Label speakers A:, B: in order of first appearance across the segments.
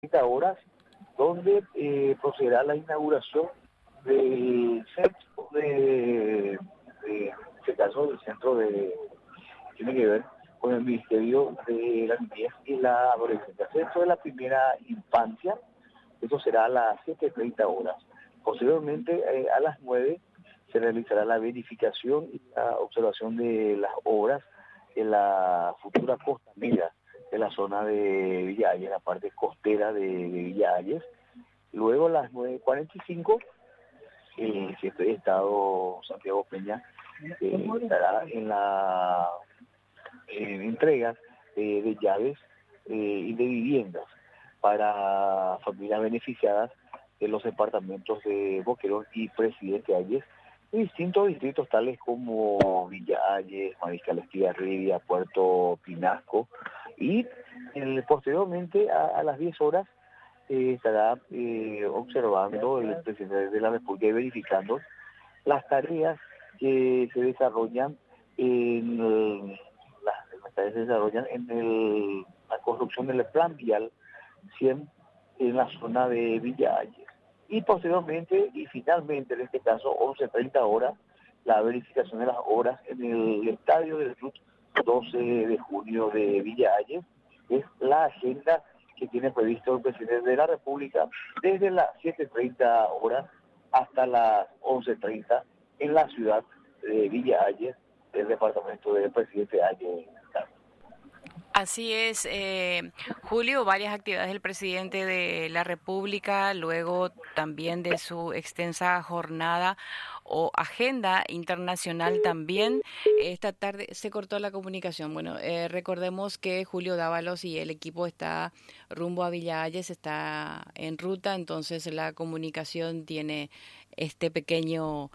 A: 30 horas, donde procederá la inauguración del centro en este caso, el centro tiene que ver con el Ministerio de la Niñez y la Adolescencia, centro de la primera infancia. Eso será a las 7:30 horas. Posteriormente, a las 9, se realizará la verificación y la observación de las obras en la futura costanera de la zona de Villa Hayes, la parte costera de Villa Hayes. Luego, a las 9:45, el jefe de Estado, Santiago Peña, estará en la entrega de llaves y de viviendas para familias beneficiadas de los departamentos de Boquerón y Presidente Hayes, y distintos distritos tales como Villa Hayes, Mariscal Estigarribia, Puerto Pinasco, y posteriormente a las 10 horas estará observando el presidente de la República y verificando las tareas que se desarrollan la construcción del plan vial 100 en la zona de Villa Hayes. Y posteriormente, y finalmente en este caso, 11:30 horas, la verificación de las obras en el estadio del Club 12 de junio de Villa Hayes. Es la agenda que tiene previsto el presidente de la República desde las 7:30 horas hasta las 11:30 en la ciudad de Villa Hayes, del departamento del presidente Hayes.
B: Así es, Julio, varias actividades del presidente de la República, luego también de su extensa jornada o agenda internacional también. Esta tarde se cortó la comunicación. Bueno, recordemos que Julio Dávalos y el equipo está rumbo a Villa Hayes, está en ruta, entonces la comunicación tiene este pequeño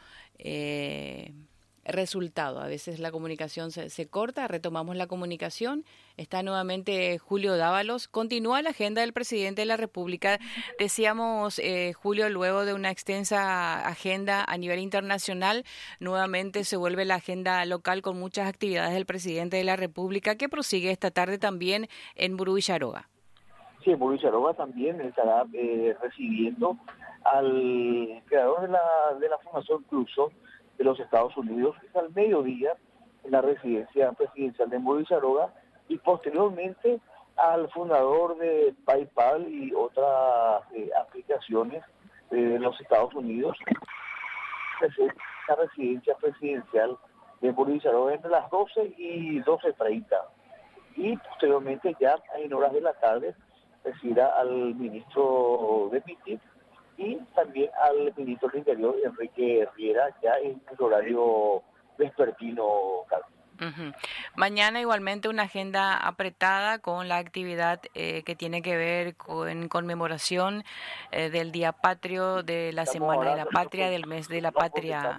B: resultado. A veces la comunicación se corta, retomamos la comunicación. Está nuevamente Julio Dávalos. Continúa la agenda del presidente de la República. Decíamos, Julio, luego de una extensa agenda a nivel internacional, nuevamente se vuelve la agenda local con muchas actividades del presidente de la República, que prosigue esta tarde también en Burú Villaroga.
A: Sí, en Burú Villaroga también estará recibiendo al creador de la Fundación Cruzo de los Estados Unidos, que es al mediodía en la residencia presidencial de Burú Villaroga, y posteriormente al fundador de PayPal y otras aplicaciones de los Estados Unidos, la residencia presidencial de Burú Villaroga entre las 12 y 12:30. Y posteriormente, ya en horas de la tarde, recibirá al ministro de MITI y también al ministro del Interior, Enrique Riera, ya en el horario vespertino, Carlos.
B: Uh-huh. Mañana igualmente una agenda apretada con la actividad que tiene que ver con conmemoración del Día Patrio, de la Semana de la Patria, del mes de la Patria.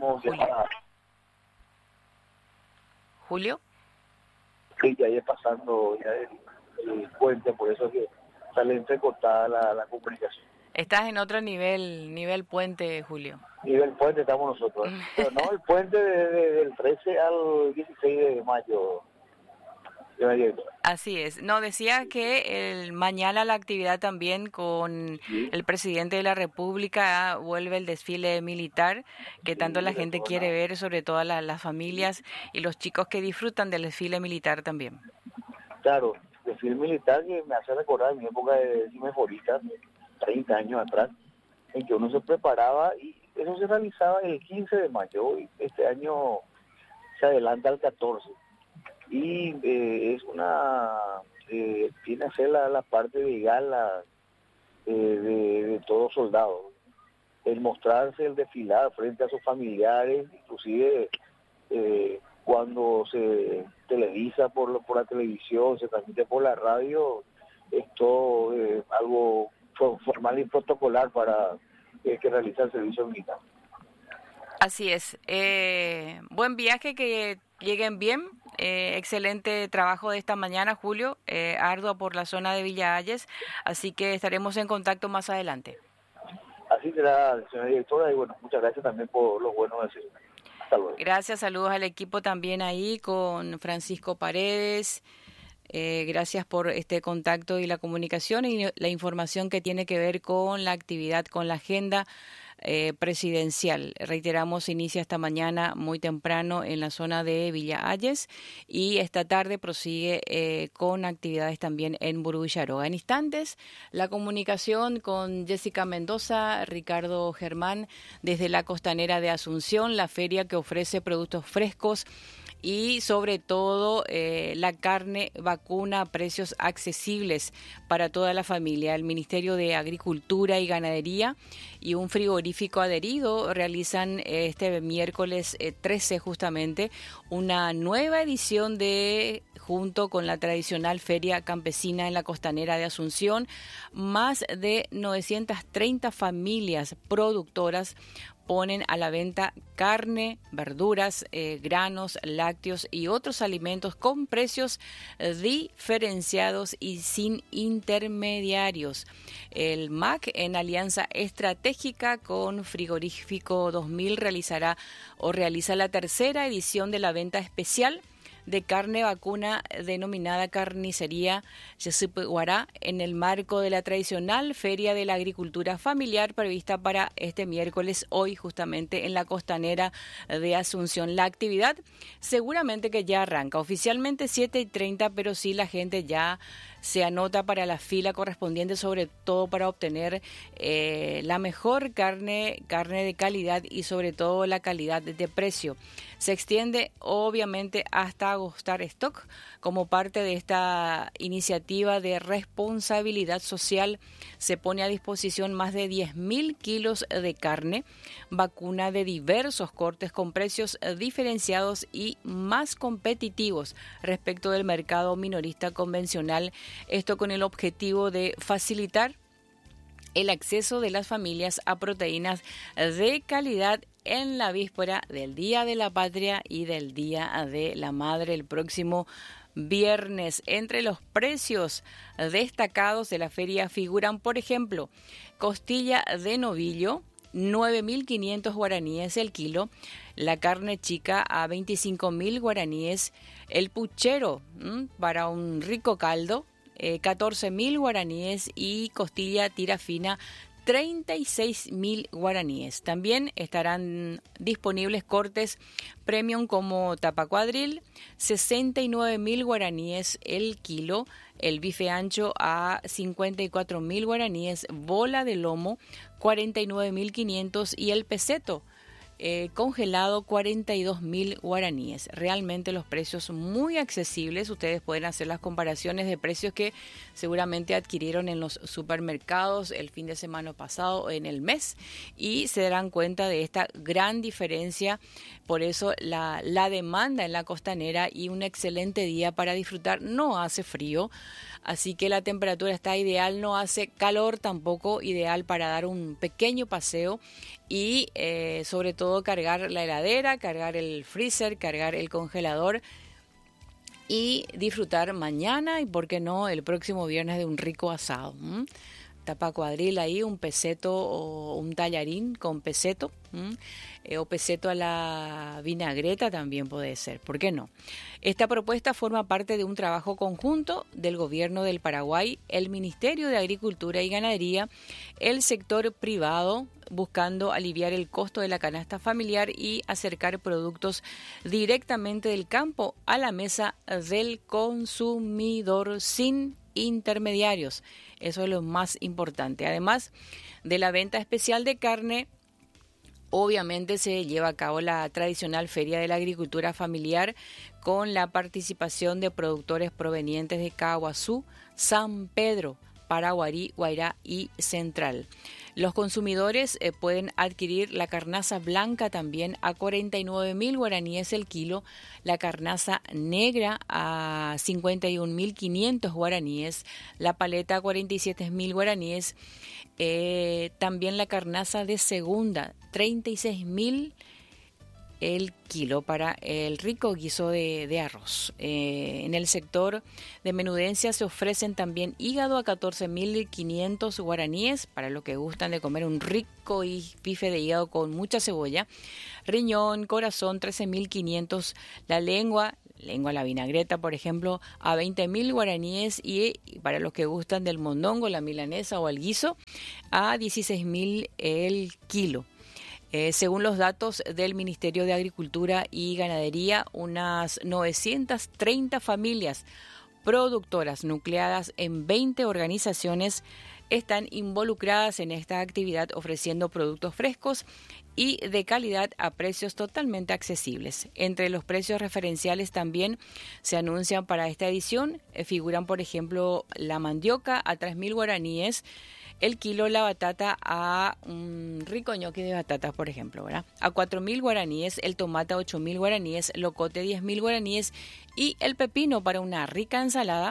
B: Julio.
A: Sí, ya es pasando ya el puente, por eso es que sale entrecortada la comunicación.
B: Estás en otro nivel puente, Julio.
A: Nivel puente estamos nosotros. Pero no, el puente del 13 al 16 de mayo.
B: Así es. No, decía que mañana la actividad también con el presidente de la República vuelve el desfile militar, que tanto la gente quiere ver, sobre todo las familias y los chicos que disfrutan del desfile militar también.
A: Claro, desfile militar que me hace recordar mi época de cineforista, 30 años atrás, en que uno se preparaba y eso se realizaba el 15 de mayo, y este año se adelanta al 14. Y es tiene que ser la parte de gala de todo soldado, el mostrarse, el desfilar frente a sus familiares, inclusive cuando se televisa por la televisión, se transmite por la radio, es todo algo formal y protocolar para que realiza el servicio militar.
B: Así es. Buen viaje, que lleguen bien. Excelente trabajo de esta mañana, Julio. Arduo por la zona de Villa Hayes. Así que estaremos en contacto más adelante.
A: Así será, señora directora. Y bueno, muchas gracias también por los buenos deseos. Hasta luego.
B: Gracias, saludos al equipo también ahí con Francisco Paredes. Gracias por este contacto y la comunicación y la información que tiene que ver con la actividad, con la agenda presidencial. Reiteramos, inicia esta mañana muy temprano en la zona de Villa Ayes y esta tarde prosigue con actividades también en Burú y Yaroga. En instantes, la comunicación con Jessica Mendoza, Ricardo Germán, desde la costanera de Asunción, la feria que ofrece productos frescos y sobre todo la carne vacuna a precios accesibles para toda la familia. El Ministerio de Agricultura y Ganadería y un frigorífico adherido realizan este miércoles 13 justamente una nueva edición de, junto con la tradicional feria campesina en la costanera de Asunción, más de 930 familias productoras ponen a la venta carne, verduras, granos, lácteos y otros alimentos con precios diferenciados y sin intermediarios. El MAC, en alianza estratégica con Frigorífico 2000, realiza la tercera edición de la venta especial de carne vacuna denominada Carnicería Yesipuguará en el marco de la tradicional Feria de la Agricultura Familiar prevista para este miércoles, hoy justamente en la costanera de Asunción. La actividad seguramente que ya arranca, oficialmente 7:30, pero sí la gente ya se anota para la fila correspondiente, sobre todo para obtener la mejor carne de calidad y sobre todo la calidad de precio. Se extiende obviamente hasta agotar stock como parte de esta iniciativa de responsabilidad social. Se pone a disposición más de 10.000 kilos de carne vacuna de diversos cortes con precios diferenciados y más competitivos respecto del mercado minorista convencional. Esto con el objetivo de facilitar el acceso de las familias a proteínas de calidad en la víspera del Día de la Patria y del Día de la Madre el próximo viernes. Entre los precios destacados de la feria figuran, por ejemplo, costilla de novillo, 9.500 guaraníes el kilo, la carne chica a 25.000 guaraníes, el puchero para un rico caldo, 14.000 guaraníes y costilla tira fina 36.000 guaraníes. También estarán disponibles cortes premium como tapacuadril, 69.000 guaraníes el kilo, el bife ancho a 54.000 guaraníes, bola de lomo 49.500 y el peseto congelado 42.000 guaraníes. Realmente los precios muy accesibles. Ustedes pueden hacer las comparaciones de precios que seguramente adquirieron en los supermercados el fin de semana pasado o en el mes y se darán cuenta de esta gran diferencia. Por eso la demanda en la costanera y un excelente día para disfrutar. No hace frío, así que la temperatura está ideal, no hace calor tampoco, ideal para dar un pequeño paseo y sobre todo cargar la heladera, cargar el freezer, cargar el congelador y disfrutar mañana y por qué no el próximo viernes de un rico asado. Tapa cuadril ahí, un peseto o un tallarín con peseto, o peseto a la vinagreta también puede ser, ¿por qué no? Esta propuesta forma parte de un trabajo conjunto del Gobierno del Paraguay, el Ministerio de Agricultura y Ganadería, el sector privado, buscando aliviar el costo de la canasta familiar y acercar productos directamente del campo a la mesa del consumidor sin intermediarios. Eso es lo más importante. Además de la venta especial de carne, obviamente se lleva a cabo la tradicional Feria de la Agricultura Familiar con la participación de productores provenientes de Caguazú, San Pedro, Paraguarí, Guairá y Central. Los consumidores pueden adquirir la carnaza blanca también a 49.000 guaraníes el kilo, la carnaza negra a 51.500 guaraníes, la paleta a 47.000 guaraníes, también la carnaza de segunda, 36.000 el kilo para el rico guiso de arroz. En el sector de menudencia se ofrecen también hígado a 14.500 guaraníes para los que gustan de comer un rico bife de hígado con mucha cebolla, riñón, corazón 13.500, la lengua lengua a la vinagreta, por ejemplo, a 20.000 guaraníes y para los que gustan del mondongo, la milanesa o el guiso, a 16.000 el kilo. Según los datos del Ministerio de Agricultura y Ganadería, unas 930 familias productoras nucleadas en 20 organizaciones están involucradas en esta actividad ofreciendo productos frescos y de calidad a precios totalmente accesibles. Entre los precios referenciales también se anuncian para esta edición, figuran por ejemplo la mandioca a 3.000 guaraníes, el kilo, la batata a un rico ñoqui de batatas, por ejemplo, ¿verdad? A 4.000 guaraníes, el tomate a 8.000 guaraníes, locote 10.000 guaraníes y el pepino para una rica ensalada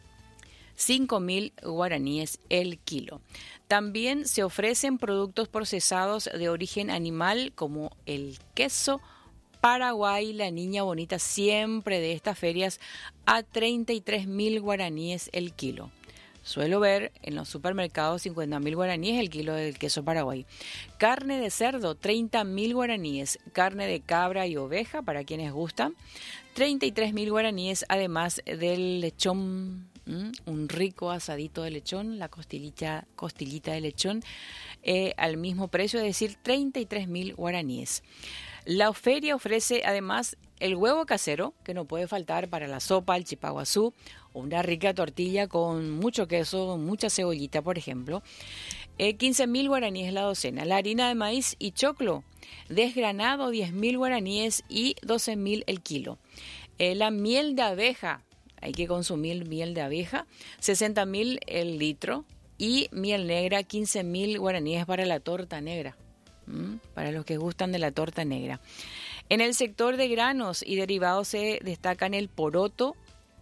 B: 5.000 guaraníes el kilo. También se ofrecen productos procesados de origen animal como el queso Paraguay, la niña bonita siempre de estas ferias, a 33.000 guaraníes el kilo. Suelo ver en los supermercados 50.000 guaraníes el kilo del queso Paraguay. Carne de cerdo, 30.000 guaraníes. Carne de cabra y oveja, para quienes gustan, 33.000 guaraníes, además del lechón, un rico asadito de lechón, la costillita de lechón, al mismo precio, es decir, 33.000 guaraníes. La feria ofrece además el huevo casero, que no puede faltar para la sopa, el chipaguazú, una rica tortilla con mucho queso, mucha cebollita, por ejemplo. 15.000 guaraníes la docena. La harina de maíz y choclo, desgranado, 10.000 guaraníes y 12.000 el kilo. La miel de abeja, hay que consumir miel de abeja, 60.000 el litro. Y miel negra, 15.000 guaraníes para la torta negra. Para los que gustan de la torta negra. En el sector de granos y derivados se destacan el poroto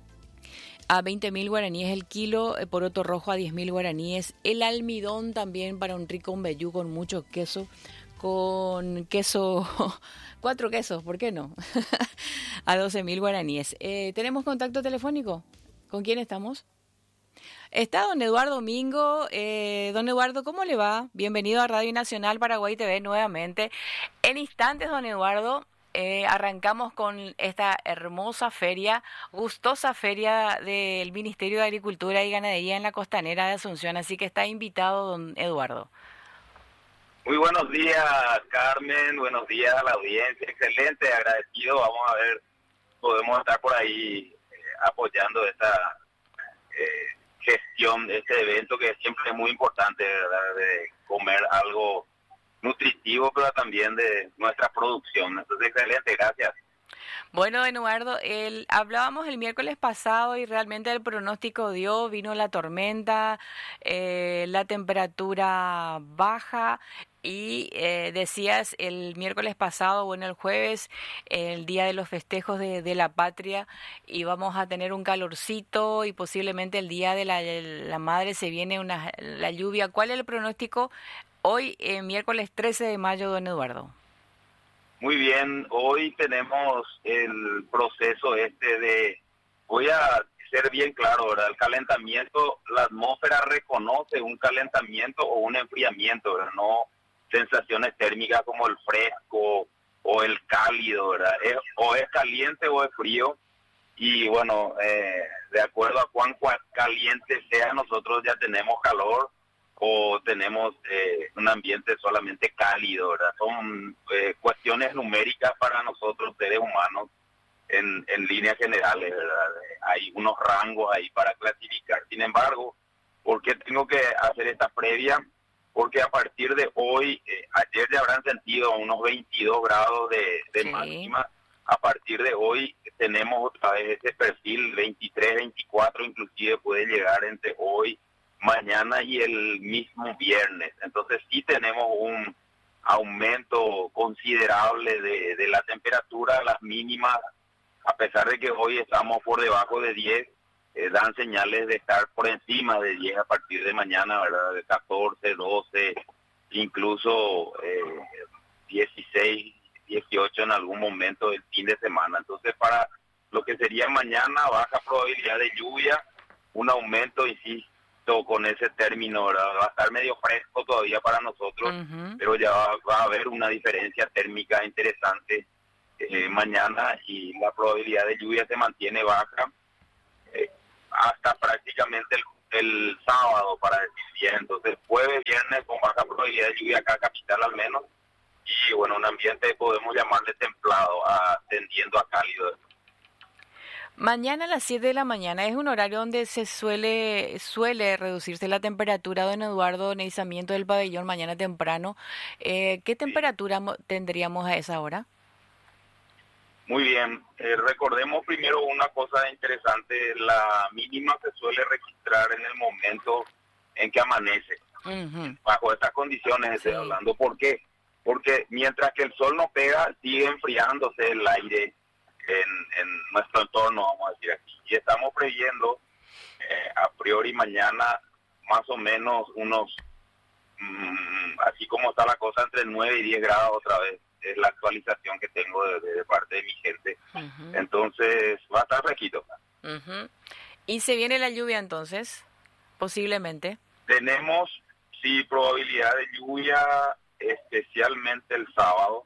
B: a 20.000 guaraníes el kilo, el poroto rojo a 10.000 guaraníes, el almidón también para un rico mbejú con mucho queso, con queso, 4 quesos, ¿por qué no? A 12.000 guaraníes. ¿Tenemos contacto telefónico? ¿Con quién estamos? Está don Eduardo Domingo. Don Eduardo, ¿cómo le va? Bienvenido a Radio Nacional Paraguay TV nuevamente. En instantes, don Eduardo, arrancamos con esta hermosa feria, gustosa feria del Ministerio de Agricultura y Ganadería en la Costanera de Asunción, así que está invitado don Eduardo.
C: Muy buenos días, Carmen, buenos días a la audiencia, excelente, agradecido, vamos a ver, podemos estar por ahí apoyando esta gestión de este evento que siempre es muy importante, ¿verdad? De comer algo nutritivo, pero también de nuestra producción. Entonces, excelente, gracias.
B: Bueno, Eduardo, hablábamos el miércoles pasado y realmente el pronóstico vino la tormenta, la temperatura baja y decías el miércoles pasado, bueno, el jueves, el día de los festejos de la patria, íbamos a tener un calorcito y posiblemente el día de la madre se viene la lluvia. ¿Cuál es el pronóstico hoy, miércoles 13 de mayo, don Eduardo?
C: Muy bien, hoy tenemos el proceso voy a ser bien claro, ¿verdad? El calentamiento, la atmósfera reconoce un calentamiento o un enfriamiento, ¿verdad? No sensaciones térmicas como el fresco o el cálido, ¿verdad? O es caliente o es frío, y bueno, de acuerdo a cuán caliente sea, nosotros ya tenemos calor, o tenemos un ambiente solamente cálido, ¿verdad? Son cuestiones numéricas para nosotros, seres humanos, en líneas generales, ¿verdad? Hay unos rangos ahí para clasificar. Sin embargo, ¿por qué tengo que hacer esta previa? Porque a partir de hoy, ayer ya habrán sentido unos 22 grados de
B: sí.
C: máxima. A partir de hoy tenemos otra vez ese perfil, 23, 24, inclusive puede llegar entre hoy, mañana y el mismo viernes. Entonces sí tenemos un aumento considerable de la temperatura. Las mínimas, a pesar de que hoy estamos por debajo de 10, dan señales de estar por encima de 10 a partir de mañana, ¿verdad? De 14, 12, incluso 16, 18 en algún momento del fin de semana. Entonces para lo que sería mañana, baja probabilidad de lluvia, un aumento, insisto, con ese término, ¿verdad? Va a estar medio fresco todavía para nosotros, pero ya va a haber una diferencia térmica interesante mañana, y la probabilidad de lluvia se mantiene baja hasta prácticamente el sábado, para decir bien. Entonces jueves, viernes con baja probabilidad de lluvia acá capital al menos, y bueno, un ambiente podemos llamarle templado, tendiendo a cálido.
B: Mañana a las 7 de la mañana es un horario donde se suele reducirse la temperatura, don Eduardo, en el izamiento del pabellón mañana temprano. ¿Qué temperatura tendríamos a esa hora?
C: Muy bien, recordemos primero una cosa interesante: la mínima se suele registrar en el momento en que amanece. Bajo estas condiciones estoy hablando. ¿Por qué? Porque mientras que el sol no pega, sigue enfriándose el aire en nuestro entorno, vamos a decir aquí. Y estamos previendo a priori mañana más o menos unos, así como está la cosa, entre 9 y 10 grados otra vez. Es la actualización que tengo de parte de mi gente. Entonces va a estar fresquito.
B: ¿Y se viene la lluvia entonces? Posiblemente.
C: Tenemos, sí, probabilidad de lluvia, especialmente el sábado,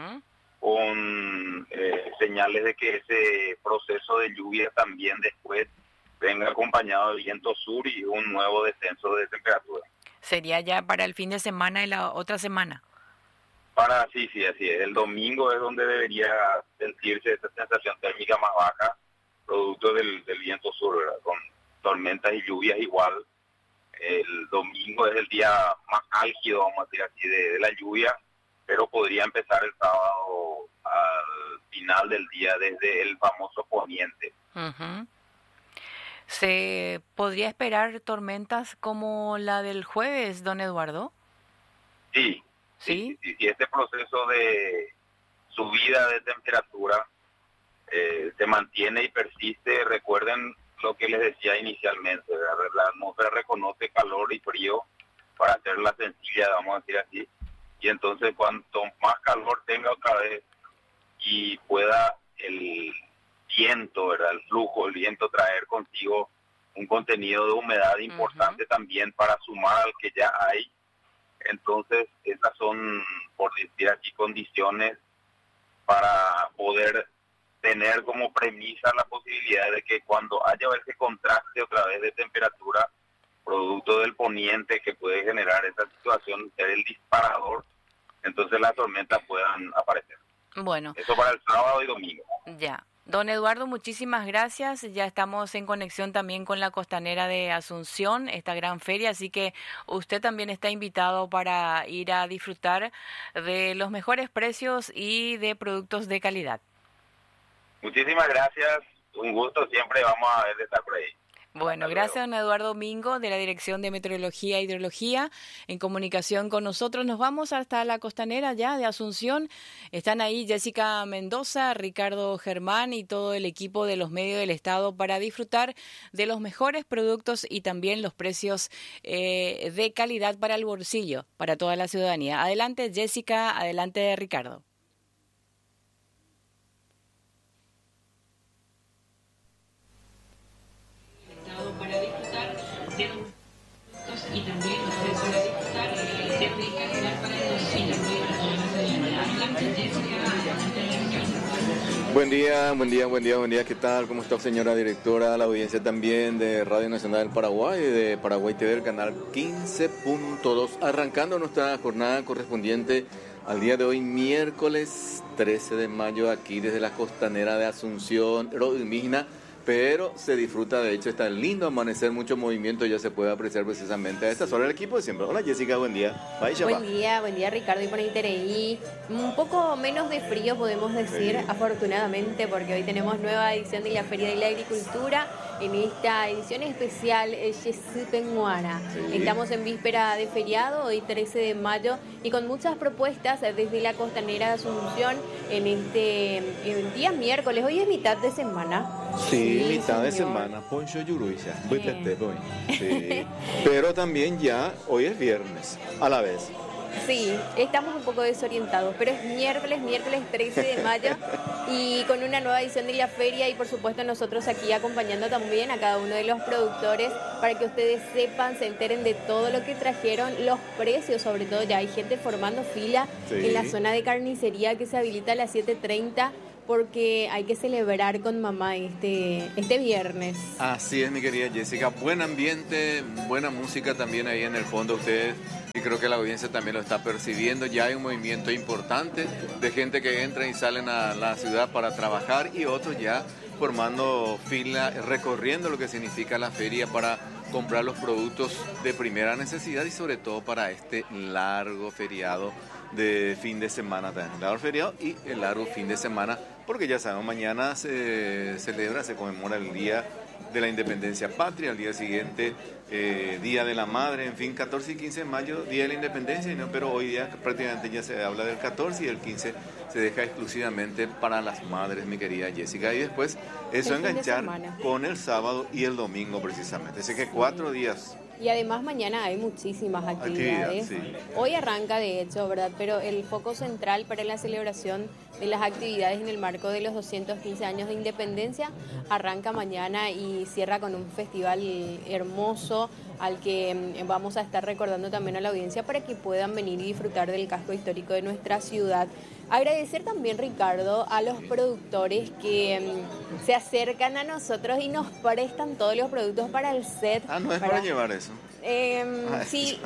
C: con señales de que ese proceso de lluvia también después venga acompañado de viento sur y un nuevo descenso de temperatura.
B: ¿Sería ya para el fin de semana y la otra semana?
C: Sí, así es. El domingo es donde debería sentirse esta sensación térmica más baja, producto del viento sur, ¿verdad? Con tormentas y lluvias igual. El domingo es el día más álgido, vamos a decir así, de la lluvia, pero podría empezar el sábado al final del día desde el famoso poniente.
B: ¿Se podría esperar tormentas como la del jueves, don Eduardo?
C: Sí. Si este proceso de subida de temperatura se mantiene y persiste, recuerden lo que les decía inicialmente, ¿verdad? La atmósfera reconoce calor y frío para hacerla sencilla, vamos a decir así, y entonces cuanto más calor tenga otra vez y pueda el viento, ¿verdad? El flujo, el viento traer consigo un contenido de humedad importante también para sumar al que ya hay. Entonces, esas son, por decir aquí, condiciones para poder tener como premisa la posibilidad de que cuando haya ese contraste otra vez de temperatura, producto del poniente que puede generar esa situación, ser el disparador, entonces las tormentas puedan aparecer.
B: Bueno.
C: Eso para el sábado y domingo.
B: Ya. Don Eduardo, muchísimas gracias. Ya estamos en conexión también con la Costanera de Asunción, esta gran feria, así que usted también está invitado para ir a disfrutar de los mejores precios y de productos de calidad.
C: Muchísimas gracias. Un gusto, siempre vamos a ver de estar por ahí.
B: Bueno, gracias a don Eduardo Mingo de la Dirección de Meteorología e Hidrología en comunicación con nosotros. Nos vamos hasta la Costanera ya de Asunción. Están ahí Jessica Mendoza, Ricardo Germán y todo el equipo de los medios del Estado para disfrutar de los mejores productos y también los precios de calidad para el bolsillo, para toda la ciudadanía. Adelante Jessica, adelante Ricardo.
D: Y también ustedes van a disfrutar de rica calidad para el bolsillo.
E: Buen día, ¿qué tal? ¿Cómo está, señora directora? La audiencia también de Radio Nacional del Paraguay y de Paraguay TV, el canal 15.2, arrancando nuestra jornada correspondiente al día de hoy, miércoles 13 de mayo, aquí desde la Costanera de Asunción, Rodilmigna. Pero se disfruta, de hecho, está lindo amanecer, mucho movimiento, ya se puede apreciar precisamente a estas horas el equipo de siempre. Hola Jessica, buen día.
F: Buen día Ricardo y por ahí. Un poco menos de frío podemos decir, afortunadamente, porque hoy tenemos nueva edición de la Feria de la Agricultura, en esta edición especial Yesupenguana. Estamos en víspera de feriado, hoy 13 de mayo, y con muchas propuestas desde la Costanera de Asunción en este día miércoles. Hoy es mitad de semana.
E: Sí, mitad de semana, Poncho Yuruisa, sí. Pero también ya, hoy es viernes, a la vez.
F: Sí, estamos un poco desorientados, pero es miércoles 13 de mayo y con una nueva edición de la feria y por supuesto nosotros aquí acompañando también a cada uno de los productores para que ustedes sepan, se enteren de todo lo que trajeron, los precios sobre todo, ya hay gente formando fila en la zona de carnicería que se habilita a las 7:30 porque hay que celebrar con mamá este viernes.
E: Así es, mi querida Jessica. Buen ambiente, buena música también ahí en el fondo ustedes. Y creo que la audiencia también lo está percibiendo. Ya hay un movimiento importante de gente que entra y salen a la ciudad para trabajar y otros ya formando fila, recorriendo lo que significa la feria para comprar los productos de primera necesidad y sobre todo para este largo feriado de fin de semana también. El largo feriado y el largo fin de semana, porque ya sabemos, mañana se celebra, se conmemora el Día de la Independencia Patria, al día siguiente Día de la Madre, en fin, 14 y 15 de mayo, Día de la Independencia, ¿no? Pero hoy día prácticamente ya se habla del 14 y el 15 se deja exclusivamente para las madres, mi querida Jessica, y después eso enganchar con el sábado y el domingo precisamente, así que 4 días.
F: Y además mañana hay muchísimas actividades.
E: Sí.
F: Hoy arranca de hecho, ¿verdad? Pero el foco central para la celebración de las actividades en el marco de los 215 años de independencia arranca mañana y cierra con un festival hermoso al que vamos a estar recordando también a la audiencia para que puedan venir y disfrutar del casco histórico de nuestra ciudad. Agradecer también, Ricardo, a los productores que se acercan a nosotros y nos prestan todos los productos para el set.
E: Ah, no es para llevar eso.
F: Sí,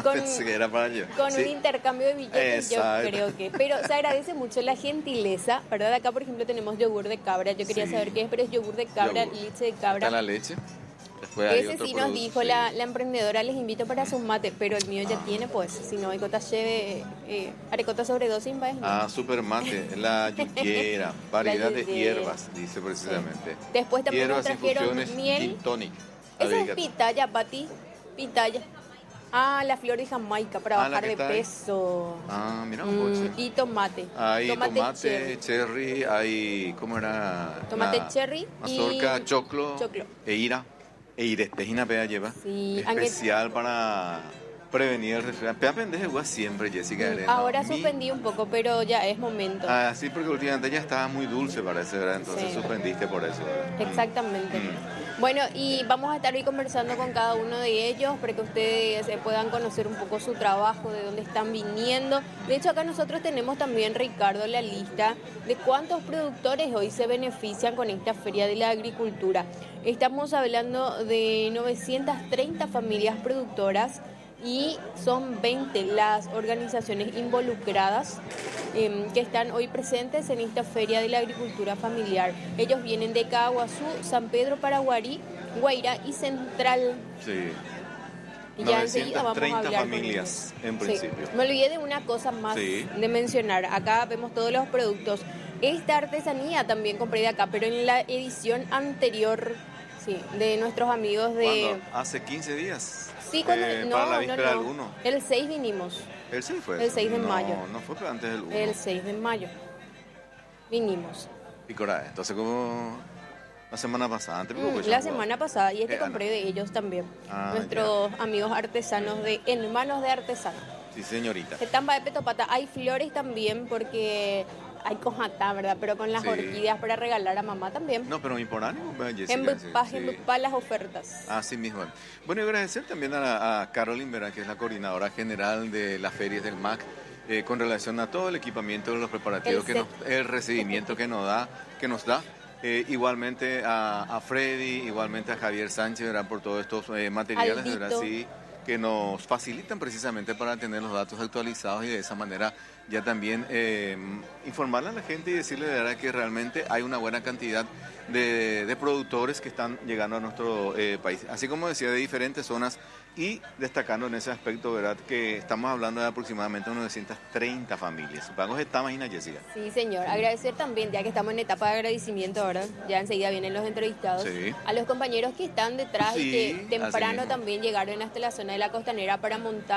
E: con
F: un intercambio de billetes. Exacto. Yo creo que. Pero se agradece mucho la gentileza, ¿verdad? Acá, por ejemplo, tenemos yogur de cabra. Yo quería saber qué es, pero es yogur de cabra, leche de cabra.
E: ¿Está la leche?
F: Ese sí nos dijo la emprendedora, les invito para sus mates, pero el mío ya tiene, pues, si no hay cota lleve, arecota sobredosis, ¿no?
E: Ah, super mate, la yuquera, variedad de hierbas, dice precisamente.
F: Sí. Después también
E: hierbas,
F: nos trajeron miel.
E: Gin tonic.
F: Esa es pitaya, Pati, pitaya. Ah, la flor de Jamaica para bajar de peso.
E: Ah, mira un coche.
F: Y tomate.
E: Hay tomate cherry, hay, ¿cómo era?
F: Tomate cherry
E: mazorca, y choclo. Eirestejina pea lleva.
F: Sí,
E: especial para prevenir el resfriado. Pea pendeja igual siempre, Jessica.
F: Ahora suspendí un poco, pero ya es momento.
E: Ah, sí, porque últimamente ya estaba muy dulce, parece, ¿verdad? Entonces suspendiste por eso, ¿verdad?
F: Exactamente. Bueno, y vamos a estar hoy conversando con cada uno de ellos para que ustedes puedan conocer un poco su trabajo, de dónde están viniendo. De hecho, acá nosotros tenemos también, Ricardo, la lista de cuántos productores hoy se benefician con esta Feria de la Agricultura. Estamos hablando de 930 familias productoras y son 20 las organizaciones involucradas que están hoy presentes en esta Feria de la Agricultura Familiar. Ellos vienen de Caguazú, San Pedro Paraguarí, Guairá y Central.
E: Sí.
F: Y ya enseguida vamos a hablar
E: familias en principio.
F: Me olvidé de una cosa más de mencionar. Acá vemos todos los productos. Esta artesanía también compré de acá, pero en la edición anterior, de nuestros amigos de...
E: ¿Cuándo? Hace 15 días.
F: Sí, cuando...
E: para la víspera del 1.
F: El 6 vinimos.
E: ¿El 6 fue?
F: El 6 de mayo.
E: No fue antes del 1.
F: El 6 de mayo. Vinimos.
E: Picorá, entonces como... La semana pasada,
F: la semana pasada, y compré de ellos también. Nuestros amigos artesanos de En Manos de Artesanos.
E: Sí, señorita.
F: Estamba de petopata. Hay flores también porque hay cojatá, ¿verdad? Pero con las orquídeas para regalar a mamá también.
E: No, pero importante, Jessica.
F: En las ofertas.
E: Así mismo. Bueno, y agradecer también a Carolyn Vera, que es la coordinadora general de las ferias del MAC, con relación a todo el equipamiento, los preparativos, el recibimiento que nos da. Igualmente a Freddy, igualmente a Javier Sánchez, ¿verdad? Por todos estos materiales, ¿verdad? Sí, que nos facilitan precisamente para tener los datos actualizados y de esa manera ya también informarle a la gente y decirle de verdad que realmente hay una buena cantidad de productores que están llegando a nuestro país. Así como decía, de diferentes zonas y destacando en ese aspecto, ¿verdad? Que estamos hablando de aproximadamente 930 familias. Vamos a esta máquina, Jessica.
F: Sí, señor. Agradecer también, ya que estamos en etapa de agradecimiento, ¿verdad? Ya enseguida vienen los entrevistados.
E: Sí.
F: A los compañeros que están detrás y que temprano también llegaron hasta la zona de la Costanera para montar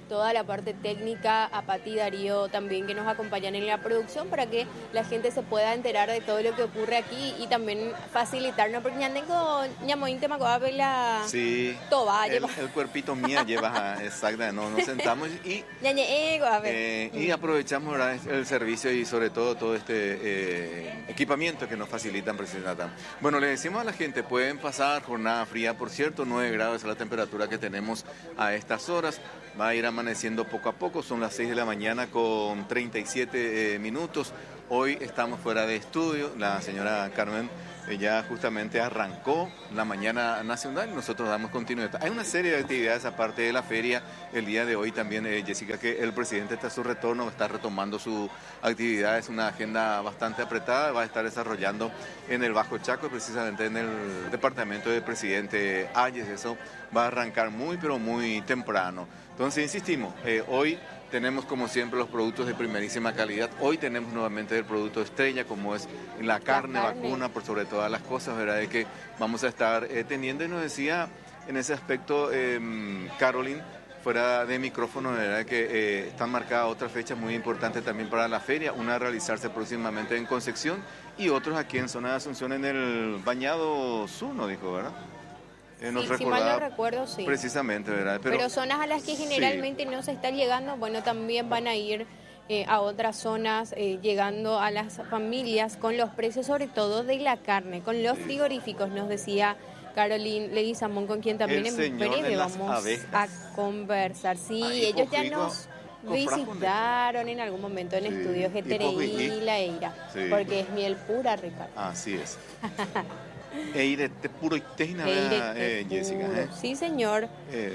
F: toda la parte técnica, a Pati y Darío también que nos acompañan en la producción para que la gente se pueda enterar de todo lo que ocurre aquí y también facilitarnos, porque ya tengo ñamoín te la
E: Sí,
F: toba,
E: el cuerpito mío lleva, exacto, nos sentamos y aprovechamos, ¿verdad?, el servicio y sobre todo este equipamiento que nos facilitan precisamente. Bueno, le decimos a la gente, pueden pasar jornada fría, por cierto, 9 grados es la temperatura que tenemos a estas horas. Va a ir amaneciendo poco a poco, son las 6 de la mañana con 37 minutos. Hoy estamos fuera de estudio, la señora Carmen ya justamente arrancó la mañana nacional y nosotros damos continuidad. Hay una serie de actividades aparte de la feria. El día de hoy también, Jessica, que el presidente está a su retorno, está retomando su actividad, es una agenda bastante apretada, va a estar desarrollando en el Bajo Chaco, precisamente en el departamento del presidente Ayes. Eso va a arrancar muy, pero muy temprano. Entonces, insistimos, hoy tenemos como siempre los productos de primerísima calidad. Hoy tenemos nuevamente el producto estrella como es la carne vacuna, por sobre todas las cosas, ¿verdad? De que vamos a estar teniendo, y nos decía en ese aspecto Caroline, fuera de micrófono, ¿verdad?, que están marcadas otras fechas muy importantes también para la feria, una a realizarse próximamente en Concepción y otros aquí en zona de Asunción en el Bañado Sur, ¿no dijo, verdad?
F: Si mal no recuerdo, sí.
E: Precisamente, ¿verdad?
F: Pero zonas a las que generalmente no se está llegando, bueno, también van a ir a otras zonas, llegando a las familias con los precios, sobre todo de la carne, con los frigoríficos, nos decía Caroline Leguizamón, con quien también en breve vamos a conversar. Sí, ellos ya nos visitaron en algún momento en Estudios GTRI La Eira, porque es miel pura, Ricardo.
E: Así es. Eire te puro y teina, Jessica.
F: Sí, señor.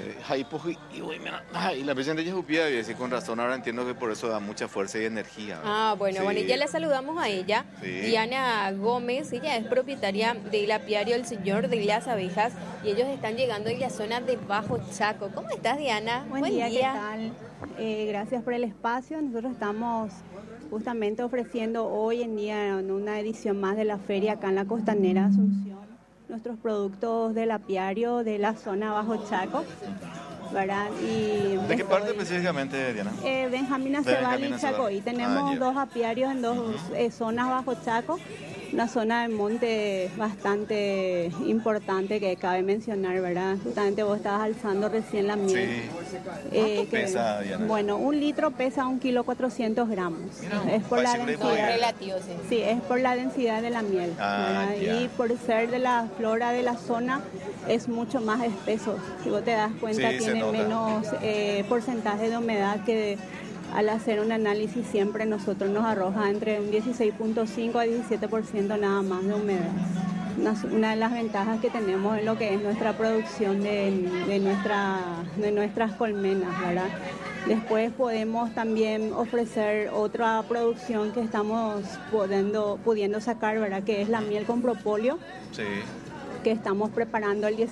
E: Y la presidenta Yehupía, y con razón, ahora entiendo que por eso da mucha fuerza y energía.
F: Bueno, ya le saludamos a ella. Sí. Diana Gómez, ella es propietaria del apiario El Señor de las Abejas y ellos están llegando en la zona de Bajo Chaco. ¿Cómo estás, Diana?
G: Buen día. ¿Qué tal? Gracias por el espacio. Nosotros estamos justamente ofreciendo hoy en día en una edición más de la feria acá en la Costanera Asunción nuestros productos del apiario de la zona Bajo Chaco, ¿verdad? Y
E: ¿de qué parte específicamente, Diana?
G: Benjamín Aceval y Chaco. Y tenemos dos apiarios en dos zonas Bajo Chaco. Una zona de monte bastante importante que cabe mencionar, ¿verdad? Justamente vos estabas alzando recién la miel.
E: Sí. ¿Cuánto pesa, Diana?
G: Bueno, 1 litro pesa 1,4 kilos. Es por la densidad.
F: Relativo, sí.
G: Sí, es por la densidad de la miel. Y por ser de la flora de la zona, es mucho más espeso. Si vos te das cuenta, tiene menos porcentaje de humedad que al hacer un análisis siempre nosotros nos arroja entre un 16.5 a 17% nada más de humedad. Una de las ventajas que tenemos en lo que es nuestra producción de nuestras colmenas, ¿verdad? Después podemos también ofrecer otra producción que estamos pudiendo sacar, ¿verdad? Que es la miel con propóleo.
E: Sí.
G: Que estamos preparando el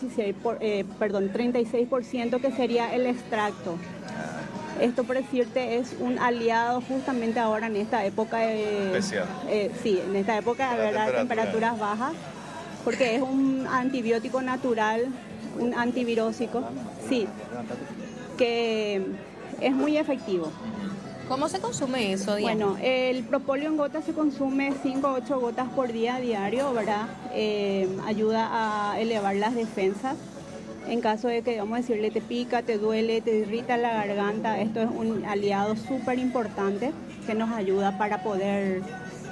G: 36%, que sería el extracto. Esto, por decirte, es un aliado justamente ahora en esta época
E: especial.
G: Sí, en esta época de temperaturas bajas, porque es un antibiótico natural, un antivirósico, sí, que es muy efectivo.
F: ¿Cómo se consume eso, Diana?
G: Bueno, el propóleo en gotas se consume 5 o 8 gotas por día diario, ¿verdad? Ayuda a elevar las defensas. En caso de que, vamos a decirle, te pica, te duele, te irrita la garganta, esto es un aliado súper importante que nos ayuda para poder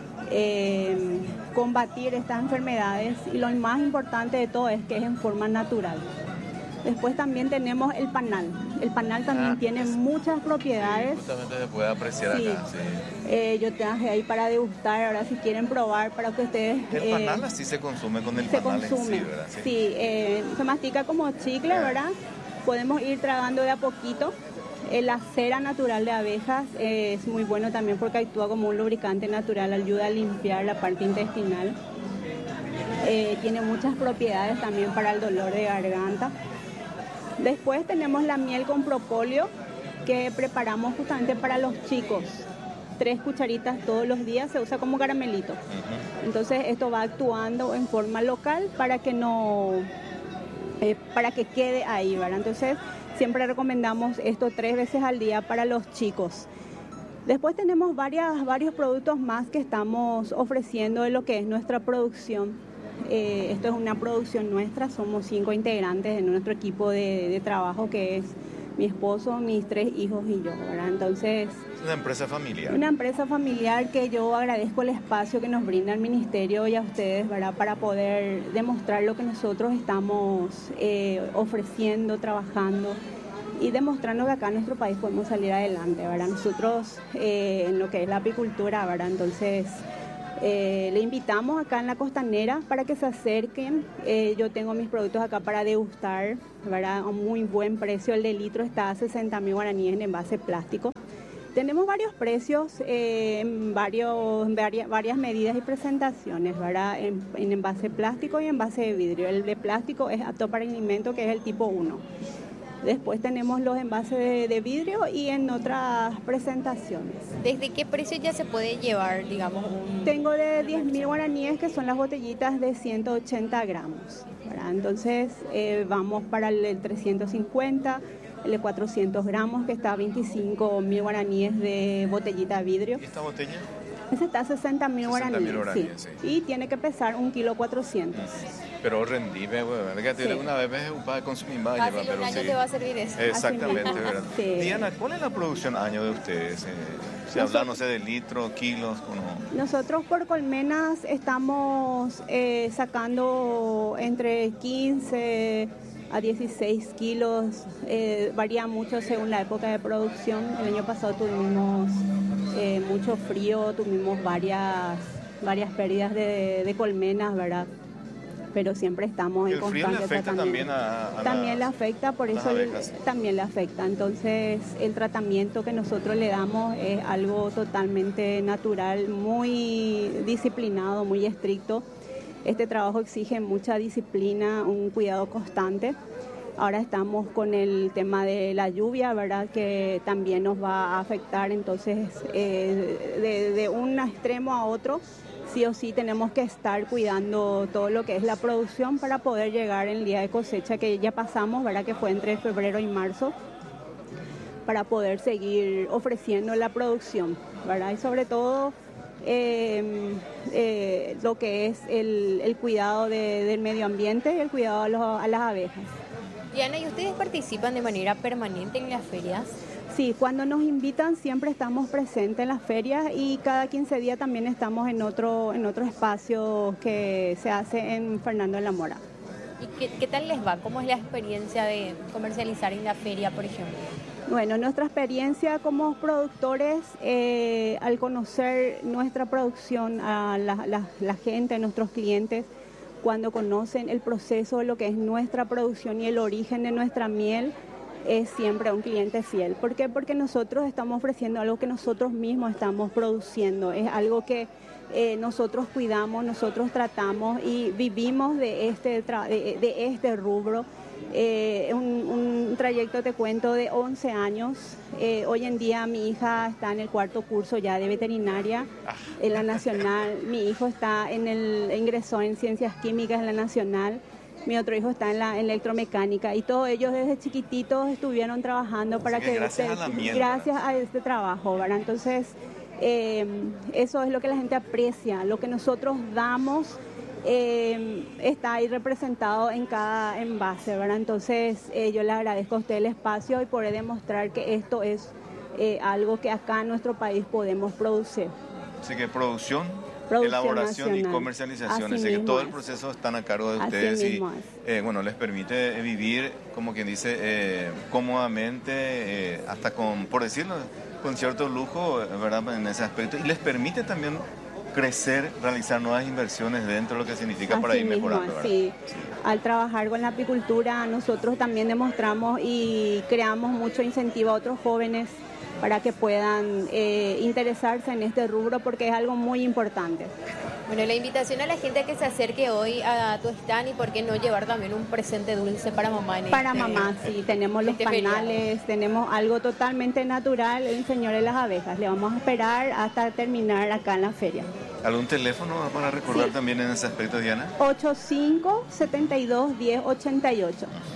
G: combatir estas enfermedades, y lo más importante de todo es que es en forma natural. Después también tenemos el panal. El panal también tiene muchas propiedades.
E: Sí, justamente se puede apreciar acá. Sí.
G: Yo traje ahí para degustar, ahora si quieren probar, para que ustedes...
E: El panal así se consume con el panal en sí, ¿verdad?
G: Sí, se mastica como chicle, ¿verdad? Podemos ir tragando de a poquito. La cera natural de abejas es muy bueno también porque actúa como un lubricante natural, ayuda a limpiar la parte intestinal. Tiene muchas propiedades también para el dolor de garganta. Después tenemos la miel con propóleo que preparamos justamente para los chicos. 3 cucharitas todos los días, se usa como caramelito. Entonces esto va actuando en forma local para que quede ahí, ¿verdad? Entonces siempre recomendamos esto 3 veces al día para los chicos. Después tenemos varios productos más que estamos ofreciendo de lo que es nuestra producción. Esto es una producción nuestra, somos 5 integrantes en nuestro equipo de trabajo, que es mi esposo, mis 3 hijos y yo, ¿verdad? Entonces...
H: ¿Es una empresa familiar?
G: Una empresa familiar que yo agradezco el espacio que nos brinda el Ministerio y a ustedes, ¿verdad? Para poder demostrar lo que nosotros estamos ofreciendo, trabajando y demostrando que acá en nuestro país podemos salir adelante, ¿verdad? Nosotros en lo que es la apicultura, ¿verdad? Entonces... le invitamos acá en la Costanera para que se acerquen. Yo tengo mis productos acá para degustar, ¿verdad? A un muy buen precio. El de litro está a 60.000 guaraníes en envase plástico. Tenemos varios precios en varias medidas y presentaciones, ¿verdad? En envase plástico y envase de vidrio. El de plástico es apto para alimento, que es el tipo 1. Después tenemos los envases de vidrio y en otras presentaciones.
F: ¿Desde qué precio ya se puede llevar, digamos?
G: Tengo de 10.000 guaraníes, que son las botellitas de 180 gramos, ¿verdad? Entonces vamos para el 350, el de 400 gramos, que está a 25.000 guaraníes de botellita de vidrio.
H: ¿Y esta botella?
G: Esa está a 60.000 guaraníes,
H: sí.
G: Y tiene que pesar 1,4 kg.
H: Pero rendime, una vez me consumí más.
F: Hace un año te va a servir eso.
H: Exactamente, ¿verdad?
G: Sí.
H: Diana, ¿cuál es la producción año de ustedes? Se habla, no sé, de litros, kilos, ¿o no?
G: Nosotros por colmenas estamos sacando entre 15 a 16 kilos. Varía mucho según la época de producción. El año pasado tuvimos mucho frío, tuvimos varias pérdidas de colmenas, ¿verdad? Pero siempre estamos en constante tratamiento. ¿El frío le afecta también también le afecta, por eso también le afecta. Entonces, el tratamiento que nosotros le damos es algo totalmente natural, muy disciplinado, muy estricto. Este trabajo exige mucha disciplina, un cuidado constante. Ahora estamos con el tema de la lluvia, ¿verdad? Que también nos va a afectar. Entonces, de un extremo a otro, sí o sí tenemos que estar cuidando todo lo que es la producción para poder llegar en el día de cosecha que ya pasamos, ¿verdad? Que fue entre febrero y marzo, para poder seguir ofreciendo la producción, ¿verdad? Y sobre todo lo que es el cuidado del medio ambiente y el cuidado a las abejas.
F: Diana, ¿y ustedes participan de manera permanente en las ferias?
G: Sí, cuando nos invitan siempre estamos presentes en las ferias y cada 15 días también estamos en otro espacio que se hace en Fernando de la Mora.
F: ¿Y qué tal les va? ¿Cómo es la experiencia de comercializar en la feria, por ejemplo?
G: Bueno, nuestra experiencia como productores, al conocer nuestra producción, a la gente, a nuestros clientes, cuando conocen el proceso de lo que es nuestra producción y el origen de nuestra miel, es siempre un cliente fiel. ¿Por qué? Porque nosotros estamos ofreciendo algo que nosotros mismos estamos produciendo. Es algo que nosotros cuidamos, nosotros tratamos y vivimos de este rubro. Un trayecto, te cuento, de 11 años. Hoy en día mi hija está en el 4º curso ya de veterinaria en la Nacional. Mi hijo ingresó en Ciencias Químicas en la Nacional. Mi otro hijo está en la electromecánica y todos ellos desde chiquititos estuvieron trabajando para que gracias a este trabajo, ¿verdad? Entonces, eso es lo que la gente aprecia, lo que nosotros damos está ahí representado en cada envase, ¿verdad? Entonces, yo le agradezco a usted el espacio y poder demostrar que esto es algo que acá en nuestro país podemos producir.
H: Así que producción elaboración nacional y comercialización, así que todo el proceso están a cargo de ustedes y les permite vivir, como quien dice, cómodamente, hasta por decirlo, con cierto lujo, ¿verdad? En ese aspecto, y les permite también crecer, realizar nuevas inversiones dentro de lo que significa para ir mejorando, ¿verdad?
G: Sí. Al trabajar con la apicultura, nosotros también demostramos y creamos mucho incentivo a otros jóvenes para que puedan interesarse en este rubro, porque es algo muy importante.
F: Bueno, la invitación a la gente a que se acerque hoy a tu stand, y por qué no llevar también un presente dulce para mamá.
G: Para mamá, sí, tenemos los panales, tenemos algo totalmente natural, el Señor de las Abejas. Le vamos a esperar hasta terminar acá en la feria.
H: ¿Algún teléfono para recordar también en ese aspecto, Diana?
G: 85-72-10-88.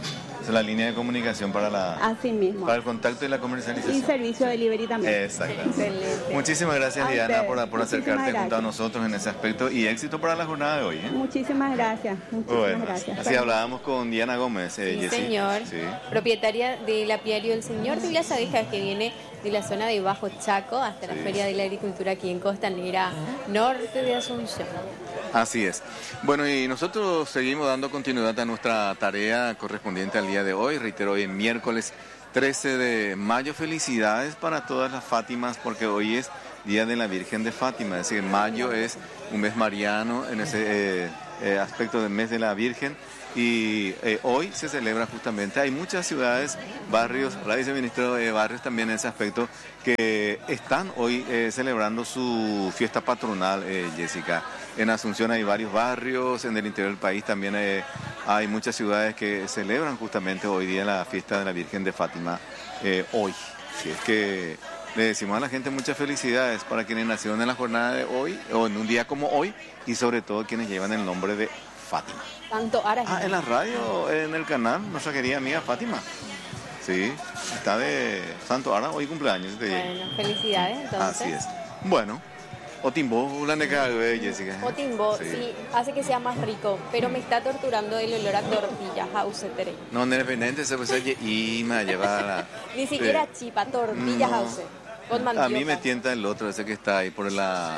H: Es la línea de comunicación para
G: Así mismo.
H: Para el contacto y la comercialización.
G: Y servicio de delivery también.
H: Exactamente. Muchísimas gracias, Diana, por acercarte junto a nosotros en ese aspecto y éxito para la jornada de hoy.
G: Muchísimas gracias. Gracias.
H: Así hablábamos con Diana Gómez.
F: Sí, señor. Sí. Propietaria del apiario del Señor de las Abejas, que viene de la zona de Bajo Chaco hasta la Feria de la Agricultura aquí en Costanera Norte de Asunción.
E: Así es. Bueno, y nosotros seguimos dando continuidad a nuestra tarea correspondiente al día de hoy. Reitero, hoy es miércoles 13 de mayo. Felicidades para todas las Fátimas, porque hoy es Día de la Virgen de Fátima. Es decir, mayo es un mes mariano en ese aspecto del mes de la Virgen. Y hoy se celebra justamente, hay muchas ciudades, barrios, la viceministra de barrios también en ese aspecto, que están hoy celebrando su fiesta patronal, Jessica. En Asunción hay varios barrios, en el interior del país también hay muchas ciudades que celebran justamente hoy día la fiesta de la Virgen de Fátima, hoy. Si es que le decimos a la gente muchas felicidades para quienes nacieron en la jornada de hoy, o en un día como hoy, y sobre todo quienes llevan el nombre de Fátima.
F: Tanto Ara.
E: En la radio, en el canal, nuestra querida amiga Fátima. Sí, está de Santo Ara, hoy cumpleaños.
F: Bueno, felicidades entonces.
E: Así es. Bueno, Otimbo, la neca de Jessica.
F: Otimbo, sí, hace que sea más rico, pero me está torturando el olor a tortillas, a usetere.
E: No, independiente, se puede ser y me lleva la...
F: Ni siquiera chipa, tortillas a usted. Con mandioca.
E: A mí me tienta el otro, ese que está ahí por